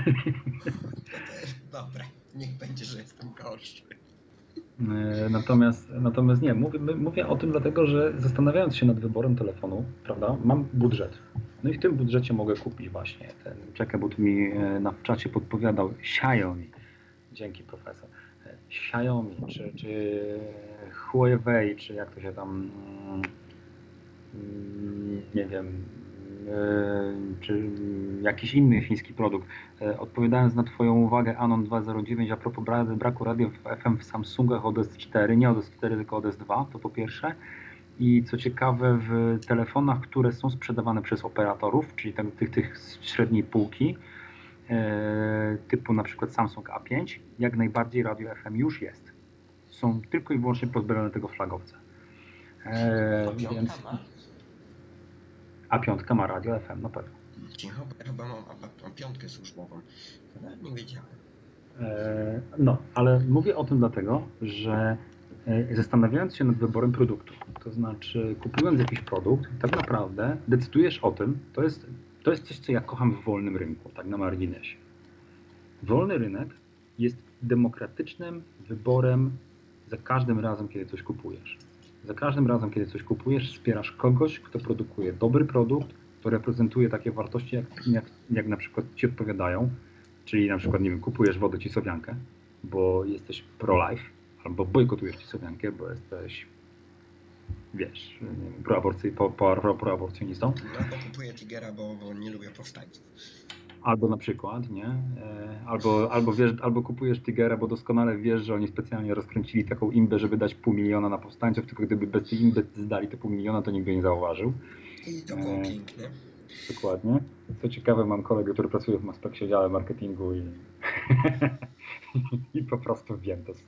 B: Dobra, niech będzie, że jestem gorszy.
A: Natomiast, natomiast nie, mówię, mówię o tym dlatego, że zastanawiając się nad wyborem telefonu, prawda, mam budżet. No i w tym budżecie mogę kupić właśnie ten, czekaj, bo tu mi na czacie podpowiadał Xiaomi. Dzięki, profesor. Xiaomi, czy, czy Huawei, czy jak to się tam, nie wiem, czy jakiś inny chiński produkt. Odpowiadając na Twoją uwagę, Anon dwa zero dziewięć, a propos braku radio F M w Samsungach O D S cztery, nie O D S cztery, tylko O D S dwa, to po pierwsze. I co ciekawe, w telefonach, które są sprzedawane przez operatorów, czyli tam, tych, tych średniej półki, typu na przykład Samsung A pięć, jak najbardziej radio F M już jest. Są tylko i wyłącznie pozbawione tego flagowca.
B: A piątka
A: Więc...
B: ma?
A: A piątka ma radio F M, na pewno.
B: Cicho, bo ja chyba mam, mam piątkę służbową. Nawet nie wiedziałem.
A: No, ale mówię o tym dlatego, że zastanawiając się nad wyborem produktu, to znaczy kupując jakiś produkt, tak naprawdę decydujesz o tym, to jest, to jest coś, co ja kocham w wolnym rynku, tak na marginesie. Wolny rynek jest demokratycznym wyborem za każdym razem, kiedy coś kupujesz. Za każdym razem, kiedy coś kupujesz, wspierasz kogoś, kto produkuje dobry produkt, kto reprezentuje takie wartości, jak, jak, jak na przykład Ci odpowiadają, czyli na przykład, nie wiem, kupujesz wodę Cisowiankę, bo jesteś pro-life, albo bojkotujesz Cisowiankę, bo jesteś, wiesz, proaborcy, po, po, proaborcjonistą.
B: Albo kupuję Tigera, bo, bo nie lubię powstańców.
A: Albo na przykład, nie? Albo, albo, wiesz, albo kupujesz Tigera, bo doskonale wiesz, że oni specjalnie rozkręcili taką imbę, żeby dać pół miliona na powstańców, tylko gdyby bez tej imby zdali te pół miliona, to nikt by nie zauważył.
B: I to było e, piękne.
A: Dokładnie. Co ciekawe, mam kolegę, który pracuje w Maspeksie, dziale marketingu i, i po prostu wiem to.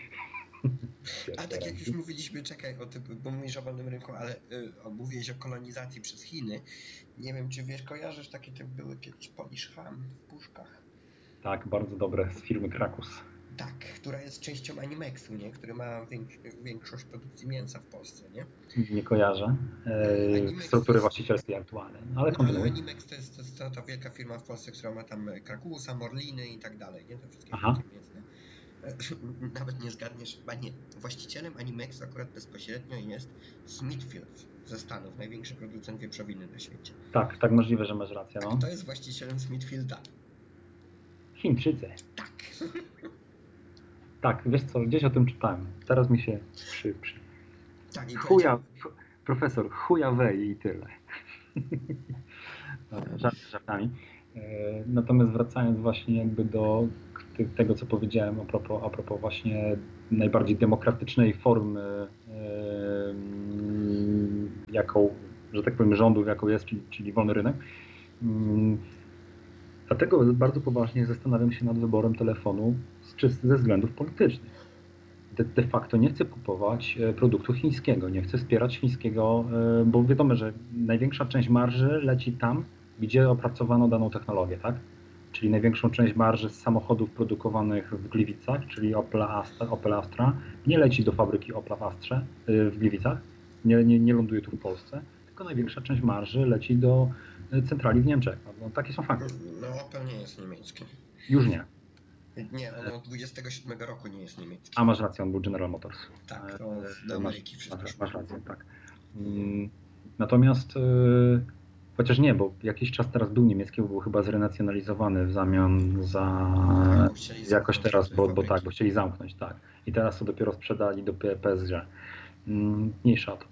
B: A tak jak już mówiliśmy, czekaj, o tym, bo mówisz o wolnym rynku, ale y, mówiłeś o kolonizacji przez Chiny. Nie wiem, czy wiesz, kojarzysz, takie te były kiedyś Polish Ham w puszkach?
A: Tak, bardzo dobre, z firmy Krakus.
B: Tak, która jest częścią Animexu, nie? Który ma większość, większość produkcji mięsa w Polsce, nie?
A: Nie kojarzę e, struktury właścicielskiej aktualnej, ale kontynuuj.
B: No, Animex to jest, to jest ta, ta wielka firma w Polsce, która ma tam Krakusa, Morliny i tak dalej, nie? Te wszystkie produkty mięsne. Nawet nie zgadniesz, chyba nie. Właścicielem Animexu akurat bezpośrednio jest Smithfield ze Stanów, największy producent wieprzowiny na świecie.
A: Tak, tak możliwe, że masz rację. No.
B: A kto jest właścicielem Smithfielda?
A: Chińczycy.
B: Tak.
A: Tak, wiesz co, gdzieś o tym czytałem. Teraz mi się przy... przy...
B: Tak, i
A: Chuja, profesor Huawei i tyle. Dobra, żarty żartami. Natomiast wracając właśnie jakby do tego, co powiedziałem a propos, a propos właśnie najbardziej demokratycznej formy, jaką, że tak powiem, rządów, jaką jest, czyli, czyli wolny rynek. Dlatego bardzo poważnie zastanawiam się nad wyborem telefonu ze względów politycznych. De, de facto nie chcę kupować produktu chińskiego, nie chcę wspierać chińskiego, bo wiadomo, że największa część marży leci tam, gdzie opracowano daną technologię, tak? Czyli największą część marży z samochodów produkowanych w Gliwicach, czyli Opel Astra, Opel Astra nie leci do fabryki Opel w Astrze, w Gliwicach, nie, nie, nie ląduje tu w Polsce, tylko największa część marży leci do centrali w Niemczech. No, takie są fakty.
B: No Opel nie jest niemiecki.
A: Już nie.
B: Nie, on od dwudziestego siódmego roku nie jest niemiecki.
A: A masz rację, on był General Motors.
B: Tak, to do Ameryki wszystko.
A: Masz, masz rację, tak. Natomiast chociaż nie, bo jakiś czas teraz był niemiecki, bo był chyba zrenacjonalizowany w zamian za jakoś teraz, bo, bo tak, bo chcieli zamknąć, tak. I teraz to dopiero sprzedali do P S G. Mniejsza o to.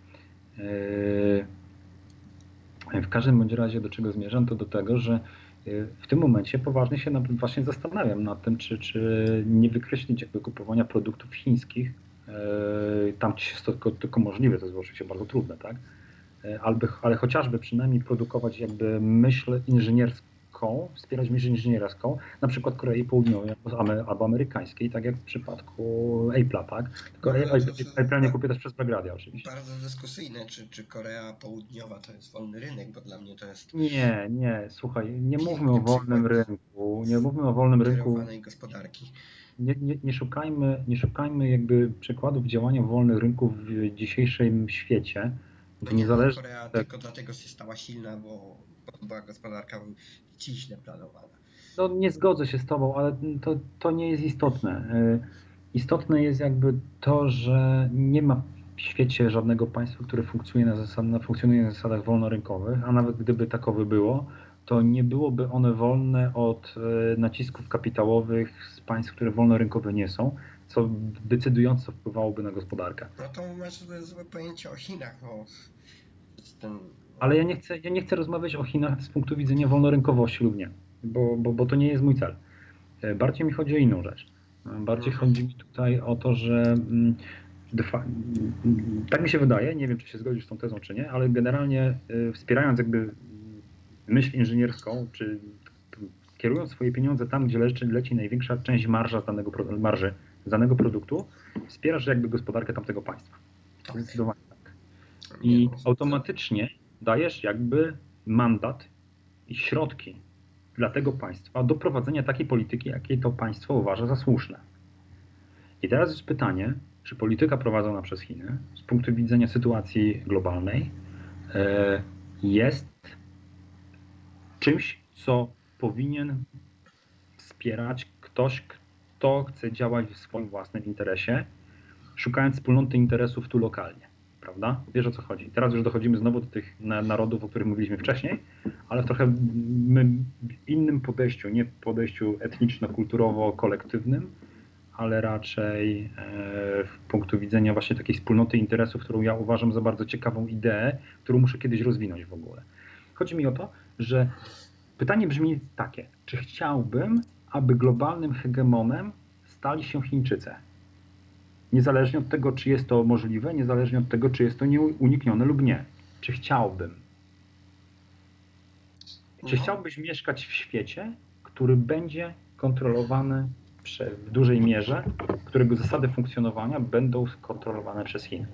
A: W każdym bądź razie do czego zmierzam, to do tego, że w tym momencie poważnie się właśnie zastanawiam nad tym, czy, czy nie wykreślić jakby kupowania produktów chińskich, tam gdzie jest to tylko, tylko możliwe, to jest oczywiście bardzo trudne, tak? Albo, ale chociażby przynajmniej produkować jakby myśl inżynierską, wspierać myśl inżynierską, na przykład Korei Południowej albo amerykańskiej, tak jak w przypadku Apple'a, tak? Tylko Apple'a nie kupię też przez Belgradia oczywiście.
B: Bardzo dyskusyjne, czy, czy Korea Południowa to jest wolny rynek, bo dla mnie to jest...
A: Nie, nie, słuchaj, nie mówmy o wolnym rynku, nie mówmy o wolnym rynku.
B: Gospodarki.
A: Nie, nie, nie, szukajmy, nie szukajmy jakby przykładów działania wolnych rynków w dzisiejszym świecie.
B: No nie, niezależnie... Korea tylko dlatego się stała silna, bo była gospodarka ściśle planowana.
A: No nie zgodzę się z tobą, ale to, to nie jest istotne. Istotne jest jakby to, że nie ma w świecie żadnego państwa, które funkcjonuje na, zasad, funkcjonuje na zasadach wolnorynkowych, a nawet gdyby takowe było, to nie byłoby one wolne od nacisków kapitałowych z państw, które wolnorynkowe nie są, co decydująco wpływałoby na gospodarkę.
B: No to masz złe pojęcie o Chinach. O
A: ten... Ale ja nie, chcę, ja nie chcę rozmawiać o Chinach z punktu widzenia wolnorynkowości lub nie, bo, bo, bo to nie jest mój cel. Bardziej mi chodzi o inną rzecz. Bardziej mhm. chodzi mi tutaj o to, że tak mi się wydaje, nie wiem czy się zgodzisz z tą tezą czy nie, ale generalnie wspierając jakby myśl inżynierską, czy kierując swoje pieniądze tam, gdzie leci, leci największa część marża z danego, marży z danego produktu, wspierasz jakby gospodarkę tamtego państwa.
B: Tak.
A: Zdecydowanie tak. I automatycznie dajesz jakby mandat i środki dla tego państwa do prowadzenia takiej polityki, jakiej to państwo uważa za słuszne. I teraz jest pytanie, czy polityka prowadzona przez Chiny z punktu widzenia sytuacji globalnej jest czymś, co powinien wspierać ktoś, kto chce działać w swoim własnym interesie, szukając wspólnoty interesów tu lokalnie, prawda? Wiesz o co chodzi. Teraz już dochodzimy znowu do tych narodów, o których mówiliśmy wcześniej, ale w trochę innym podejściu, nie podejściu etniczno-kulturowo-kolektywnym, ale raczej w punktu widzenia właśnie takiej wspólnoty interesów, którą ja uważam za bardzo ciekawą ideę, którą muszę kiedyś rozwinąć w ogóle. Chodzi mi o to, że pytanie brzmi takie, czy chciałbym, aby globalnym hegemonem stali się Chińczycy? Niezależnie od tego, czy jest to możliwe, niezależnie od tego, czy jest to nieuniknione lub nie. Czy chciałbym? Czy chciałbyś mieszkać w świecie, który będzie kontrolowany w dużej mierze, którego zasady funkcjonowania będą kontrolowane przez Chiny?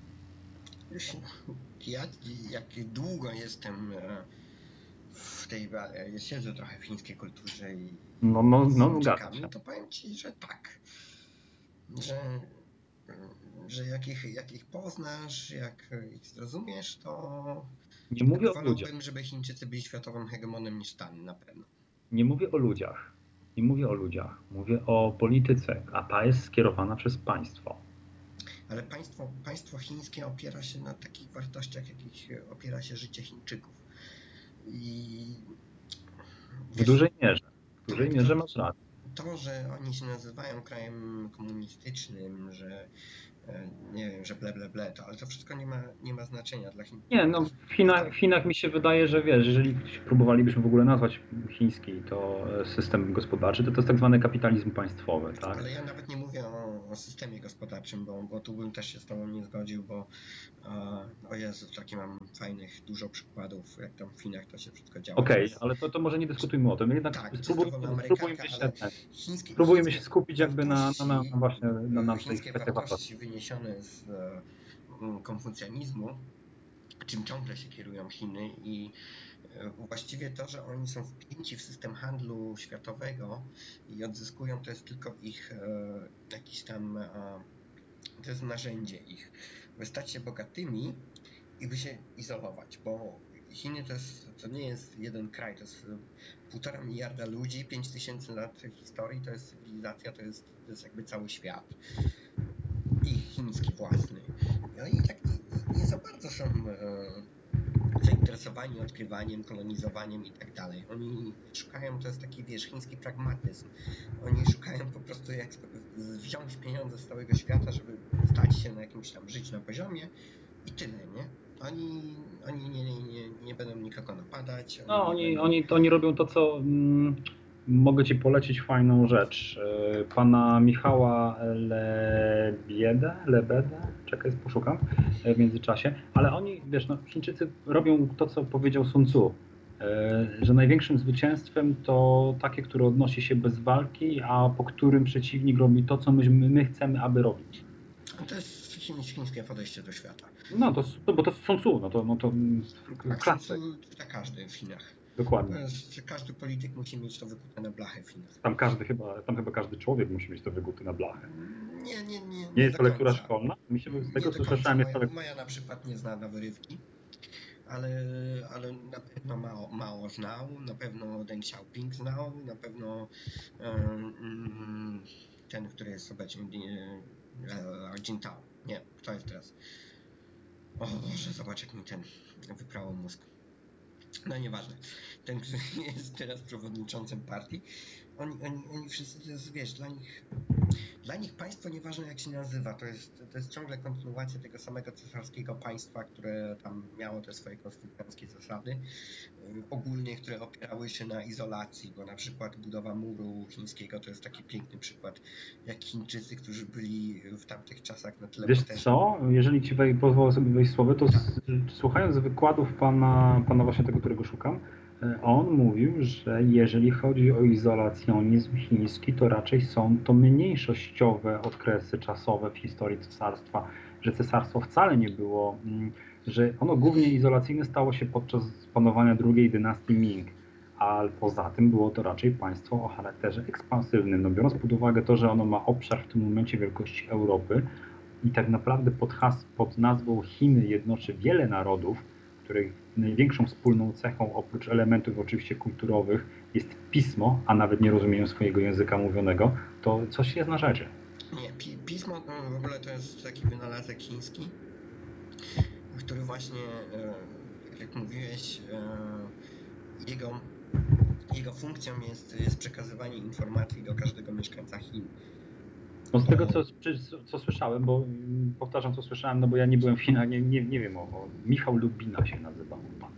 B: Ja jak długo jestem w tej, siedzę trochę w chińskiej kulturze i
A: no, no, no,
B: czekami, to powiem ci, że tak. Że, że jak ich, jak ich poznasz, jak ich zrozumiesz, to
A: nie mówię
B: wolałbym,
A: o ludziach.
B: żeby Chińczycy byli światowym hegemonem niż Stany, na pewno.
A: Nie mówię o ludziach. Nie mówię o ludziach. Mówię o polityce, a ta jest skierowana przez państwo.
B: Ale państwo, państwo chińskie opiera się na takich wartościach, jakich opiera się życie Chińczyków. I
A: w wiesz, dużej mierze. W dużej
B: tak,
A: mierze
B: to,
A: masz rację.
B: To, że oni się nazywają krajem komunistycznym, że nie wiem, że ble, ble, ble, to, ale to wszystko nie ma, nie ma znaczenia dla Chin.
A: Nie, no w Chinach, w Chinach mi się wydaje, że wiesz, jeżeli próbowalibyśmy w ogóle nazwać chiński to system gospodarczy, to to jest tak zwany kapitalizm państwowy, tak?
B: Ale ja nawet nie mówię o, o systemie gospodarczym, bo, bo tu bym też się z tobą nie zgodził, bo o Jezu, takie mam fajnych dużo przykładów, jak tam w Chinach to się wszystko działo.
A: Okej, okay, ale to, to może nie dyskutujmy o tym. Jednak
B: tak,
A: spróbuj, spróbujmy się,
B: chińskie,
A: spróbujmy
B: chińskie
A: się skupić jakby na, na, na, właśnie na, na
B: chińskie wartości wyniesione z um, konfucjanizmu, czym ciągle się kierują Chiny i właściwie to, że oni są wpięci w system handlu światowego i odzyskują, to jest tylko ich e, jakiś tam, e, to jest narzędzie ich, by stać się bogatymi i by się izolować, bo Chiny to, jest, to nie jest jeden kraj, to jest półtora miliarda ludzi, pięć tysięcy lat historii, to jest cywilizacja, to jest, to jest jakby cały świat. Ich chiński własny. No i tak nie, nie za bardzo są e, zainteresowani odkrywaniem, kolonizowaniem i tak dalej. Oni szukają, to jest taki, wiesz, chiński pragmatyzm. Oni szukają po prostu jak wziąć pieniądze z całego świata, żeby stać się na jakimś tam, żyć na poziomie i tyle, nie? Oni, oni nie, nie, nie, nie będą nikogo napadać.
A: Oni no, oni,
B: będą...
A: oni, oni robią to, co... Mm, mogę Ci polecić fajną rzecz. Pana Michała Lebiedę, Lebedę, czekaj, poszukam w międzyczasie, ale oni, wiesz, no, Chińczycy robią to, co powiedział Sun Tzu, że największym zwycięstwem to takie, które odnosi się bez walki, a po którym przeciwnik robi to, co my, my chcemy, aby robić.
B: To jest chińskie podejście do świata.
A: No, to, to, bo to Sun Tzu, no to, no to
B: klasyk. Tak, każdy w Chinach.
A: Dokładnie.
B: Że każdy polityk musi mieć to wykute na blachę w Chinach.
A: Tam każdy chyba, tam chyba każdy człowiek musi mieć to wykute na blachę.
B: Nie, nie, nie. Nie,
A: nie jest to lektura
B: końca.
A: szkolna? Mi się z tego,
B: nie
A: co słyszałem, jest to
B: moja, moja na przykład nie zna na wyrywki, ale, ale na pewno Mao, Mao znał, na pewno Deng Xiaoping znał, na pewno um, ten, który jest obecnie Jintao. Nie, kto jest teraz? O Boże, zobacz jak mi ten wyprało mózg. No nieważne. Ten, który jest teraz przewodniczącym partii, oni, oni, oni wszyscy, to jest, wiesz, dla nich, dla nich państwo, nieważne jak się nazywa, to jest, to jest ciągle kontynuacja tego samego cesarskiego państwa, które tam miało te swoje konstytucjońskie zasady, yy, ogólnie, które opierały się na izolacji, bo na przykład budowa muru chińskiego to jest taki piękny przykład, jak Chińczycy, którzy byli w tamtych czasach na tyle
A: Wiesz
B: potężni.
A: co, jeżeli Ci pozwolę sobie wejść słowo, to tak. Słuchając wykładów pana, pana właśnie tego, którego szukam, on mówił, że jeżeli chodzi o izolacjonizm chiński, to raczej są to mniejszościowe okresy czasowe w historii cesarstwa, że cesarstwo wcale nie było, że ono głównie izolacyjne stało się podczas panowania drugiej dynastii Ming, ale poza tym było to raczej państwo o charakterze ekspansywnym. No, biorąc pod uwagę to, że ono ma obszar w tym momencie wielkości Europy i tak naprawdę pod, has, pod nazwą Chiny jednoczy wiele narodów, których największą wspólną cechą, oprócz elementów oczywiście kulturowych, jest pismo, a nawet nie rozumieją swojego języka mówionego, to coś jest na rzeczy.
B: Nie, pismo w ogóle to jest taki wynalazek chiński, który właśnie, tak jak mówiłeś, jego, jego funkcją jest, jest przekazywanie informacji do każdego mieszkańca Chin.
A: No z tego, co, co słyszałem, bo powtarzam, co słyszałem, no bo ja nie byłem w Chinach, nie, nie, nie wiem, o, o Michał Lubina się nazywa pan.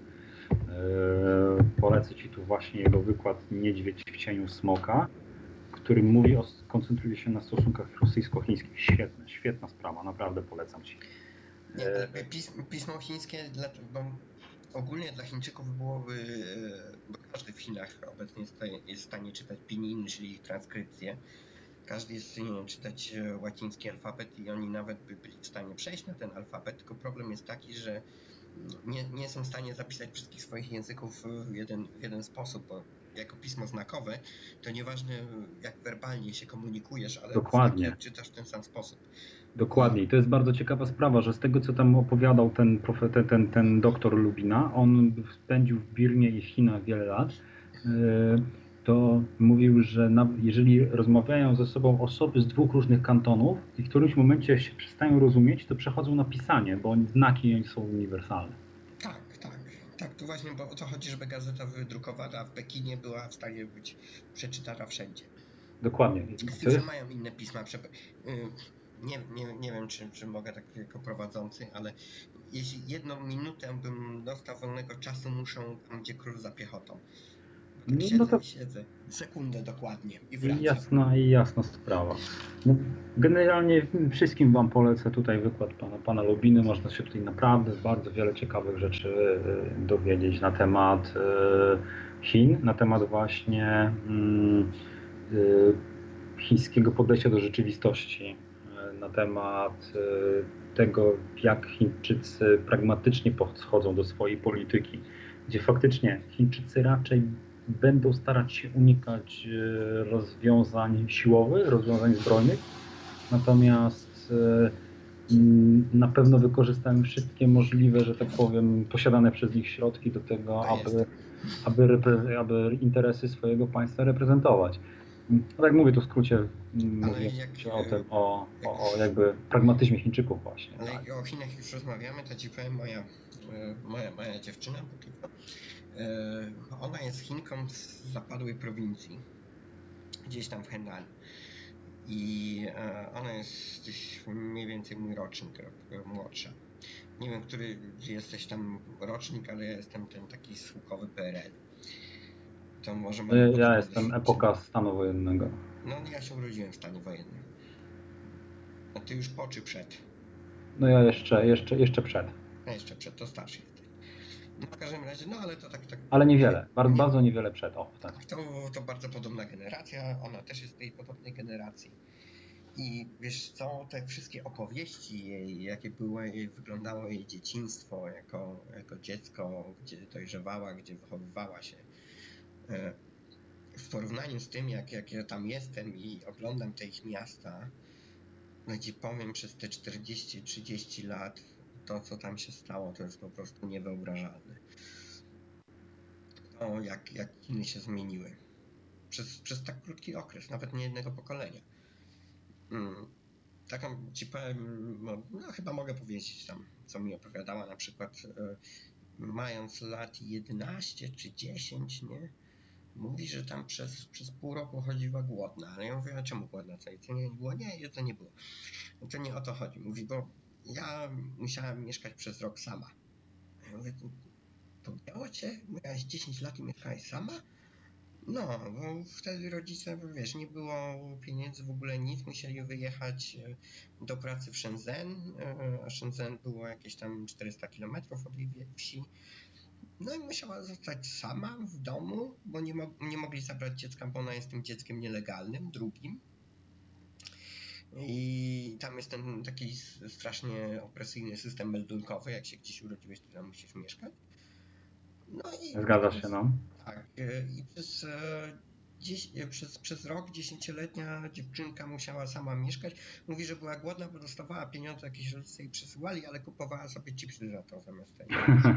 A: Eee, polecę Ci tu właśnie jego wykład Niedźwiedź w cieniu smoka, który mówi o, koncentruje się na stosunkach rosyjsko-chińskich. Świetna, świetna sprawa, naprawdę polecam Ci.
B: Nie, pismo, pismo chińskie, bo ogólnie dla Chińczyków byłoby, bo każdy w Chinach obecnie jest w stanie czytać pinyin, czyli ich transkrypcję. Każdy jest w stanie czytać łaciński alfabet i oni nawet by byli w stanie przejść na ten alfabet, tylko problem jest taki, że nie, nie są w stanie zapisać wszystkich swoich języków w jeden, w jeden sposób, bo jako pismo znakowe to nieważne jak werbalnie się komunikujesz, ale
A: dokładnie
B: czytasz w ten sam sposób.
A: Dokładnie i to jest bardzo ciekawa sprawa, że z tego co tam opowiadał ten, ten, ten, ten doktor Lubina, on spędził w Birmie i w Chinach wiele lat, to mówił, że na, jeżeli rozmawiają ze sobą osoby z dwóch różnych kantonów i w którymś momencie się przestają rozumieć, to przechodzą na pisanie, bo znaki są uniwersalne.
B: Tak, tak, tak. Tu właśnie bo o to chodzi, żeby gazeta wydrukowana w Pekinie była w stanie być przeczytana wszędzie.
A: Dokładnie.
B: Tylko jest... mają inne pisma. nie, nie, nie wiem, czy, czy mogę tak jako prowadzący, ale jeśli jedną minutę bym dostał wolnego czasu, muszę tam, gdzie król za piechotą. Bo tak
A: No
B: siedzę
A: to
B: i siedzę, sekundę dokładnie i
A: i
B: wracam.
A: jasna i jasna sprawa. No, generalnie wszystkim Wam polecę tutaj wykład pana, pana Lubiny. Można się tutaj naprawdę bardzo wiele ciekawych rzeczy y, dowiedzieć na temat y, Chin, na temat właśnie y, y, chińskiego podejścia do rzeczywistości, y, na temat y, tego, jak Chińczycy pragmatycznie podchodzą do swojej polityki, gdzie faktycznie Chińczycy raczej będą starać się unikać e, rozwiązań siłowych, rozwiązań zbrojnych, natomiast e, m, na pewno wykorzystają wszystkie możliwe, że tak powiem, posiadane przez nich środki do tego,
B: To jest.
A: aby, aby, repre- aby interesy swojego państwa reprezentować. No tak mówię tu w skrócie, m,
B: Ale
A: mówiąc
B: jak,
A: o tym, o,
B: jak
A: o, o jakby pragmatyzmie Chińczyków właśnie.
B: Ale
A: Tak.
B: jak o Chinach już rozmawiamy, to ci powiem, moja, e, moja, moja dziewczyna, póki co, e, ona jest Chinką z zapadłej prowincji, gdzieś tam w Henan. I e, ona jest gdzieś mniej więcej mój rocznik, rok młodsza. Nie wiem, który jesteś tam rocznik, ale ja jestem ten taki słuchowy P R L. To może mamy
A: Ja
B: podobne
A: jestem
B: doświadczenie.
A: epoka stanu wojennego.
B: No, ja się urodziłem w stanie wojennym. A ty już po czy przed?
A: No ja jeszcze, jeszcze, jeszcze przed.
B: A jeszcze przed, to starszy jesteś. No w każdym razie, no ale to tak, tak.
A: Ale niewiele, bardzo,
B: Nie,
A: bardzo niewiele przed. O, tak.
B: to, to bardzo podobna generacja, ona też jest z tej podobnej generacji. I wiesz co, te wszystkie opowieści jej, jakie było, jej, wyglądało jej dzieciństwo jako, jako dziecko, gdzie dojrzewała, gdzie wychowywała się. W porównaniu z tym, jak, jak ja tam jestem i oglądam te ich miasta, no ci powiem, przez te czterdzieści trzydzieści lat to, co tam się stało, to jest po prostu niewyobrażalne. To, jak, jak Chiny się zmieniły. Przez, przez tak krótki okres, nawet nie jednego pokolenia. Hmm. Taką ci powiem, no, no chyba mogę powiedzieć tam, co mi opowiadała, na przykład e, mając lat jedenaście czy dziesięć, nie? Mówi, że tam przez, przez pół roku chodziła głodna, ale ja mówię, a czemu głodna? Co, jedzenia nie było? Nie, jedzenia nie było. No to nie o to chodzi. Mówi, bo ja musiałam mieszkać przez rok sama. Ja mówię, pogięło cię? Miałaś dziesięć lat i mieszkałeś sama? No, bo wtedy rodzice, wiesz, nie było pieniędzy, w ogóle nic, musieli wyjechać do pracy w Shenzhen, a Shenzhen było jakieś tam czterysta kilometrów od jej wsi. No i musiała zostać sama w domu, bo nie, mo- nie mogli zabrać dziecka, bo ona jest tym dzieckiem nielegalnym, drugim. I tam jest ten taki strasznie opresyjny system meldunkowy, jak się gdzieś urodziłeś, to tam musisz mieszkać. No i
A: Zgadza się, no.
B: tak, i przez, dziś, przez, przez rok dziesięcioletnia dziewczynka musiała sama mieszkać. Mówi, że była głodna, bo dostawała pieniądze, jakieś rodzice jej przysyłali, ale kupowała sobie chipsy za to zamiast tego.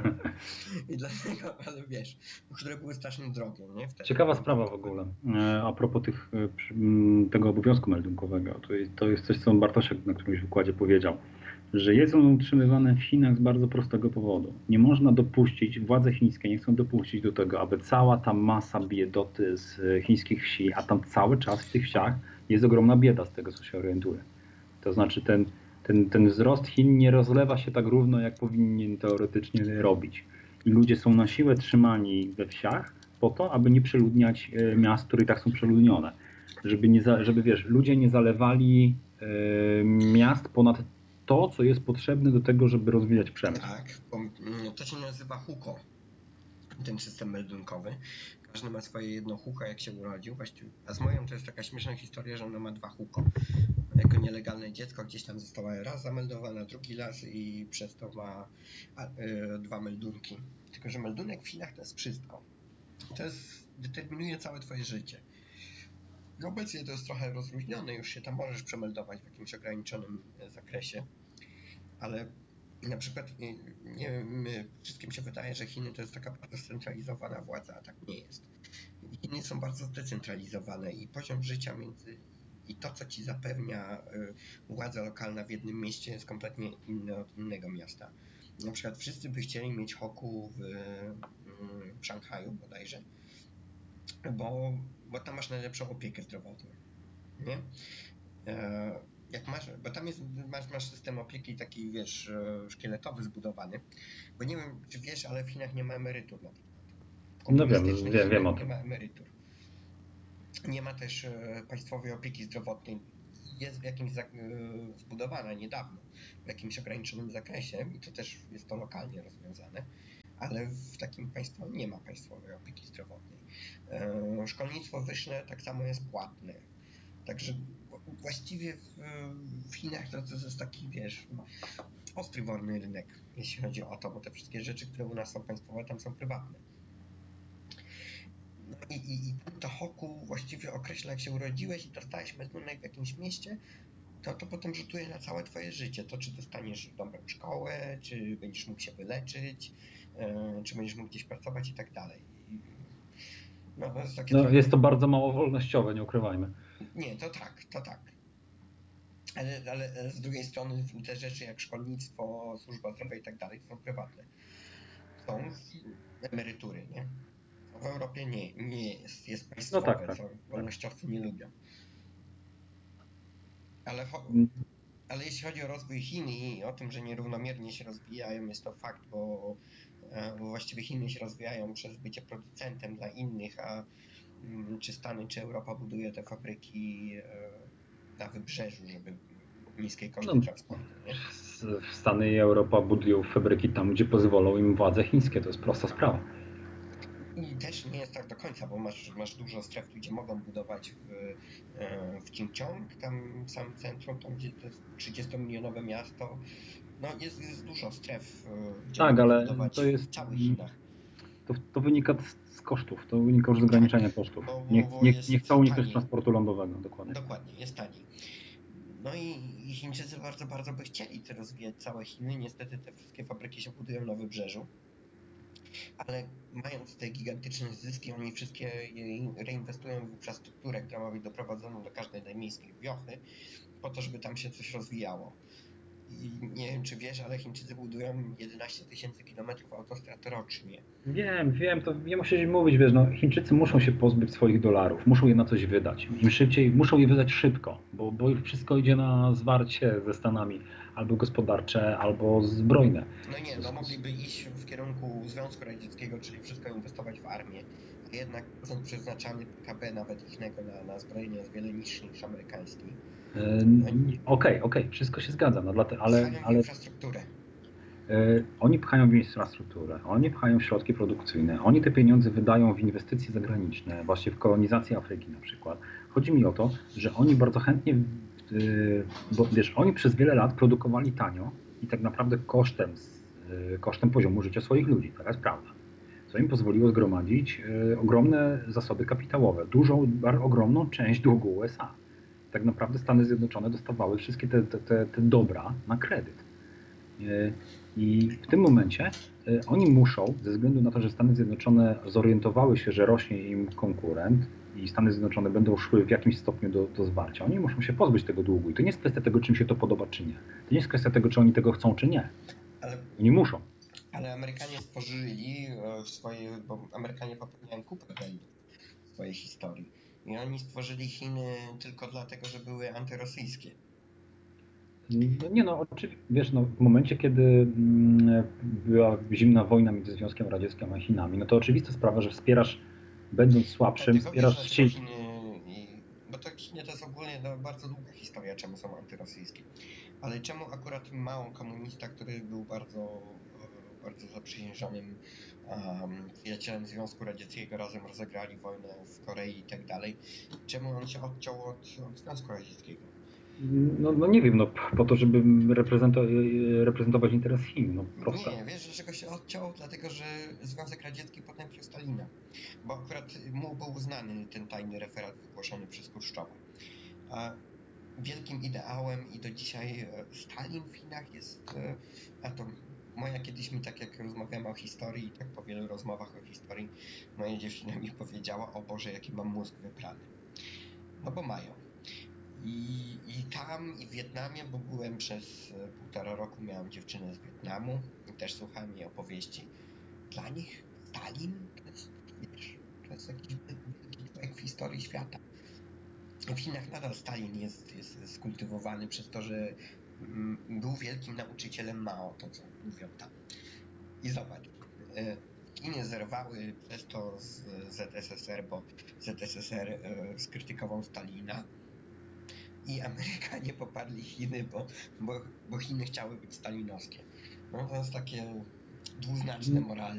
B: I dlatego, ale wiesz, które były strasznie drogie, nie? Wtedy.
A: Ciekawa sprawa w ogóle. E, A propos tych, e, przy- m, tego obowiązku meldunkowego. To jest, to jest coś, co Bartosiak na którymś wykładzie powiedział, że jest on utrzymywany w Chinach z bardzo prostego powodu. Nie można dopuścić, władze chińskie nie chcą dopuścić do tego, aby cała ta masa biedoty z e, chińskich wsi, a tam cały czas w tych wsiach jest ogromna bieda z tego, co się orientuje. To znaczy ten, ten, ten wzrost Chin nie rozlewa się tak równo, jak powinien teoretycznie robić. I ludzie są na siłę trzymani we wsiach po to, aby nie przeludniać e, miast, które i tak są przeludnione. Żeby, nie za, żeby wiesz, ludzie nie zalewali e, miast ponad to, co jest potrzebne do tego, żeby rozwijać przemysł.
B: Tak, bo to się nazywa huko, ten system meldunkowy. Każdy ma swoje jedno huko, jak się urodził. Właściwie, a z moją to jest taka śmieszna historia, że ona ma dwa huko. Jako nielegalne dziecko gdzieś tam została raz zameldowana, drugi raz i przez to ma a, y, dwa meldunki. Tylko że meldunek w Chinach to jest wszystko. To jest, determinuje całe twoje życie. I obecnie to jest trochę rozluźnione, już się tam możesz przemeldować w jakimś ograniczonym zakresie, ale na przykład nie, nie wiem, wszystkim się wydaje, że Chiny to jest taka bardzo scentralizowana władza, a tak nie jest. Chiny są bardzo zdecentralizowane i poziom życia między i to, co ci zapewnia władza lokalna w jednym mieście, jest kompletnie inne od innego miasta. Na przykład wszyscy by chcieli mieć Hoku w, w Szanghaju bodajże, bo, bo tam masz najlepszą opiekę zdrowotną, nie? jak masz, bo tam jest, masz, masz system opieki taki, wiesz, e, szkieletowy zbudowany, bo nie wiem, czy wiesz, ale w Chinach nie ma emerytur na przykład. W
A: No wiem,
B: komunistycznych
A: wiem, wiem o
B: Chinach nie
A: tym.
B: ma emerytur. Nie ma też e, państwowej opieki zdrowotnej. Jest w jakimś zak- e, zbudowana niedawno, w jakimś ograniczonym zakresie i to też jest to lokalnie rozwiązane, ale w takim państwie nie ma państwowej opieki zdrowotnej. E, Szkolnictwo wyższe tak samo jest płatne. Także właściwie w, w Chinach to, to jest taki, wiesz, ostry wolny rynek, jeśli chodzi o to, bo te wszystkie rzeczy, które u nas są państwowe, tam są prywatne. No i, i, i to Hoku właściwie określa, jak się urodziłeś i dostałeś meldunek w jakimś mieście, to to potem rzutuje na całe twoje życie. To, czy dostaniesz dobrą szkołę, czy będziesz mógł się wyleczyć, yy, czy będziesz mógł gdzieś pracować i tak dalej. I, no, to jest takie
A: No,
B: trochę...
A: jest to bardzo mało wolnościowe, nie ukrywajmy.
B: Nie, to tak, to tak. Ale, ale z drugiej strony te rzeczy jak szkolnictwo, służba zdrowia i tak dalej to są prywatne. Są emerytury, nie? W Europie nie, nie jest. Jest
A: No tak,
B: państwowe,
A: tak.
B: co
A: tak.
B: wolnościowcy nie lubią. Ale, ale jeśli chodzi o rozwój Chin i o tym, że nierównomiernie się rozwijają, jest to fakt, bo, bo właściwie Chiny się rozwijają przez bycie producentem dla innych, a czy Stany, czy Europa buduje te fabryki na wybrzeżu, żeby niskie koszty
A: No,
B: transportu, nie?
A: Stany i Europa budują fabryki tam, gdzie pozwolą im władze chińskie. To jest prosta sprawa.
B: I też nie jest tak do końca, bo masz, masz dużo stref, gdzie mogą budować w, w Chingchong, tam w samym centrum, tam gdzie to jest trzydziestomilionowe miasto. No jest, jest dużo stref, gdzie
A: Tak,
B: mogą
A: ale to
B: budować w
A: jest.
B: całych Chinach.
A: To, to wynika z, z kosztów, to wynika już z
B: Tak,
A: ograniczenia kosztów.
B: bo,
A: Nie,
B: bo, bo
A: nie, nie chcą
B: jest
A: uniknąć
B: taniej.
A: transportu lądowego, dokładnie.
B: Dokładnie, jest taniej. No i, i Chińczycy bardzo, bardzo by chcieli te rozwijać całe Chiny. Niestety te wszystkie fabryki się budują na wybrzeżu. Ale mając te gigantyczne zyski, oni wszystkie je reinwestują w infrastrukturę, która ma być doprowadzona do każdej najmniejskiej wiochy, po to, żeby tam się coś rozwijało. I nie wiem, czy wiesz, ale Chińczycy budują jedenaście tysięcy kilometrów autostrad rocznie.
A: Wiem, wiem, to nie musisz mówić, wiesz, no Chińczycy muszą się pozbyć swoich dolarów, muszą je na coś wydać. Im szybciej, muszą je wydać szybko, bo, bo już wszystko idzie na zwarcie ze Stanami, albo gospodarcze, albo zbrojne.
B: No nie, no mogliby iść w kierunku Związku Radzieckiego, czyli wszystko inwestować w armię, a jednak procent przeznaczany P K B nawet ichnego na, na zbrojenie jest wiele niższy niż amerykański.
A: Okej, okej, okay, okay, wszystko się zgadza, no, dlatego, ale, ale
B: infrastrukturę.
A: Yy, oni pchają w infrastrukturę, oni pchają środki produkcyjne, oni te pieniądze wydają w inwestycje zagraniczne, właśnie w kolonizację Afryki na przykład. Chodzi mi o to, że oni bardzo chętnie, yy, bo wiesz, oni przez wiele lat produkowali tanio i tak naprawdę kosztem, yy, kosztem poziomu życia swoich ludzi, taka jest prawda. Co im pozwoliło zgromadzić yy, ogromne zasoby kapitałowe, dużą, ogromną część długu U S A. Tak naprawdę Stany Zjednoczone dostawały wszystkie te, te, te, te dobra na kredyt. I w tym momencie oni muszą, ze względu na to, że Stany Zjednoczone zorientowały się, że rośnie im konkurent i Stany Zjednoczone będą szły w jakimś stopniu do, do zwarcia, oni muszą się pozbyć tego długu. I to nie jest kwestia tego, czy im się to podoba, czy nie. To nie jest kwestia tego, czy oni tego chcą, czy nie.
B: Ale,
A: oni muszą.
B: Ale Amerykanie stworzyli w swojej, bo Amerykanie popełniają kupę błędów w swojej historii. I oni stworzyli Chiny tylko dlatego, że były antyrosyjskie.
A: No nie no, oczywiście, wiesz, no, w momencie, kiedy była zimna wojna między Związkiem Radzieckim a Chinami, no to oczywista sprawa, że wspierasz, będąc słabszym, wspierasz
B: Chiny,
A: Chiny.
B: Bo to Chiny to jest ogólnie no, bardzo długa historia, czemu są antyrosyjskie. Ale czemu akurat Mao, komunista, który był bardzo, bardzo zaprzysiężonym um, przyjacielem Związku Radzieckiego, razem rozegrali wojnę w Korei i tak dalej, czemu on się odciął od, od Związku Radzieckiego?
A: No, no nie wiem, no po to, żeby reprezentować, reprezentować interes Chin, no prosta.
B: Nie, wiesz, dlaczego się odciął? Dlatego, że Związek Radziecki potępił Stalina. Bo akurat mu był znany ten tajny referat wygłoszony przez Chruszczowa. A wielkim ideałem i do dzisiaj Stalin w Chinach jest, a to moja kiedyś mi, tak jak rozmawiamy o historii, tak po wielu rozmowach o historii, moja dziewczyna mi powiedziała: o Boże, jaki mam mózg wyprany. No bo mają. I, I tam, i w Wietnamie, bo byłem przez półtora roku, miałem dziewczynę z Wietnamu i też słuchałem jej opowieści. Dla nich Stalin to jest, wiesz, to jest jakiś wielki człowiek w historii świata. w Chinach nadal Stalin jest, jest skultywowany przez to, że mm, był wielkim nauczycielem Mao, to co mówią tam. I zobacz, e, Chiny zerwały przez to z Z S S R, bo Z S S R e, skrytykował Stalina i Amerykanie poparli Chiny, bo, bo, bo Chiny chciały być stalinowskie. No to jest takie dwuznaczne moralnie.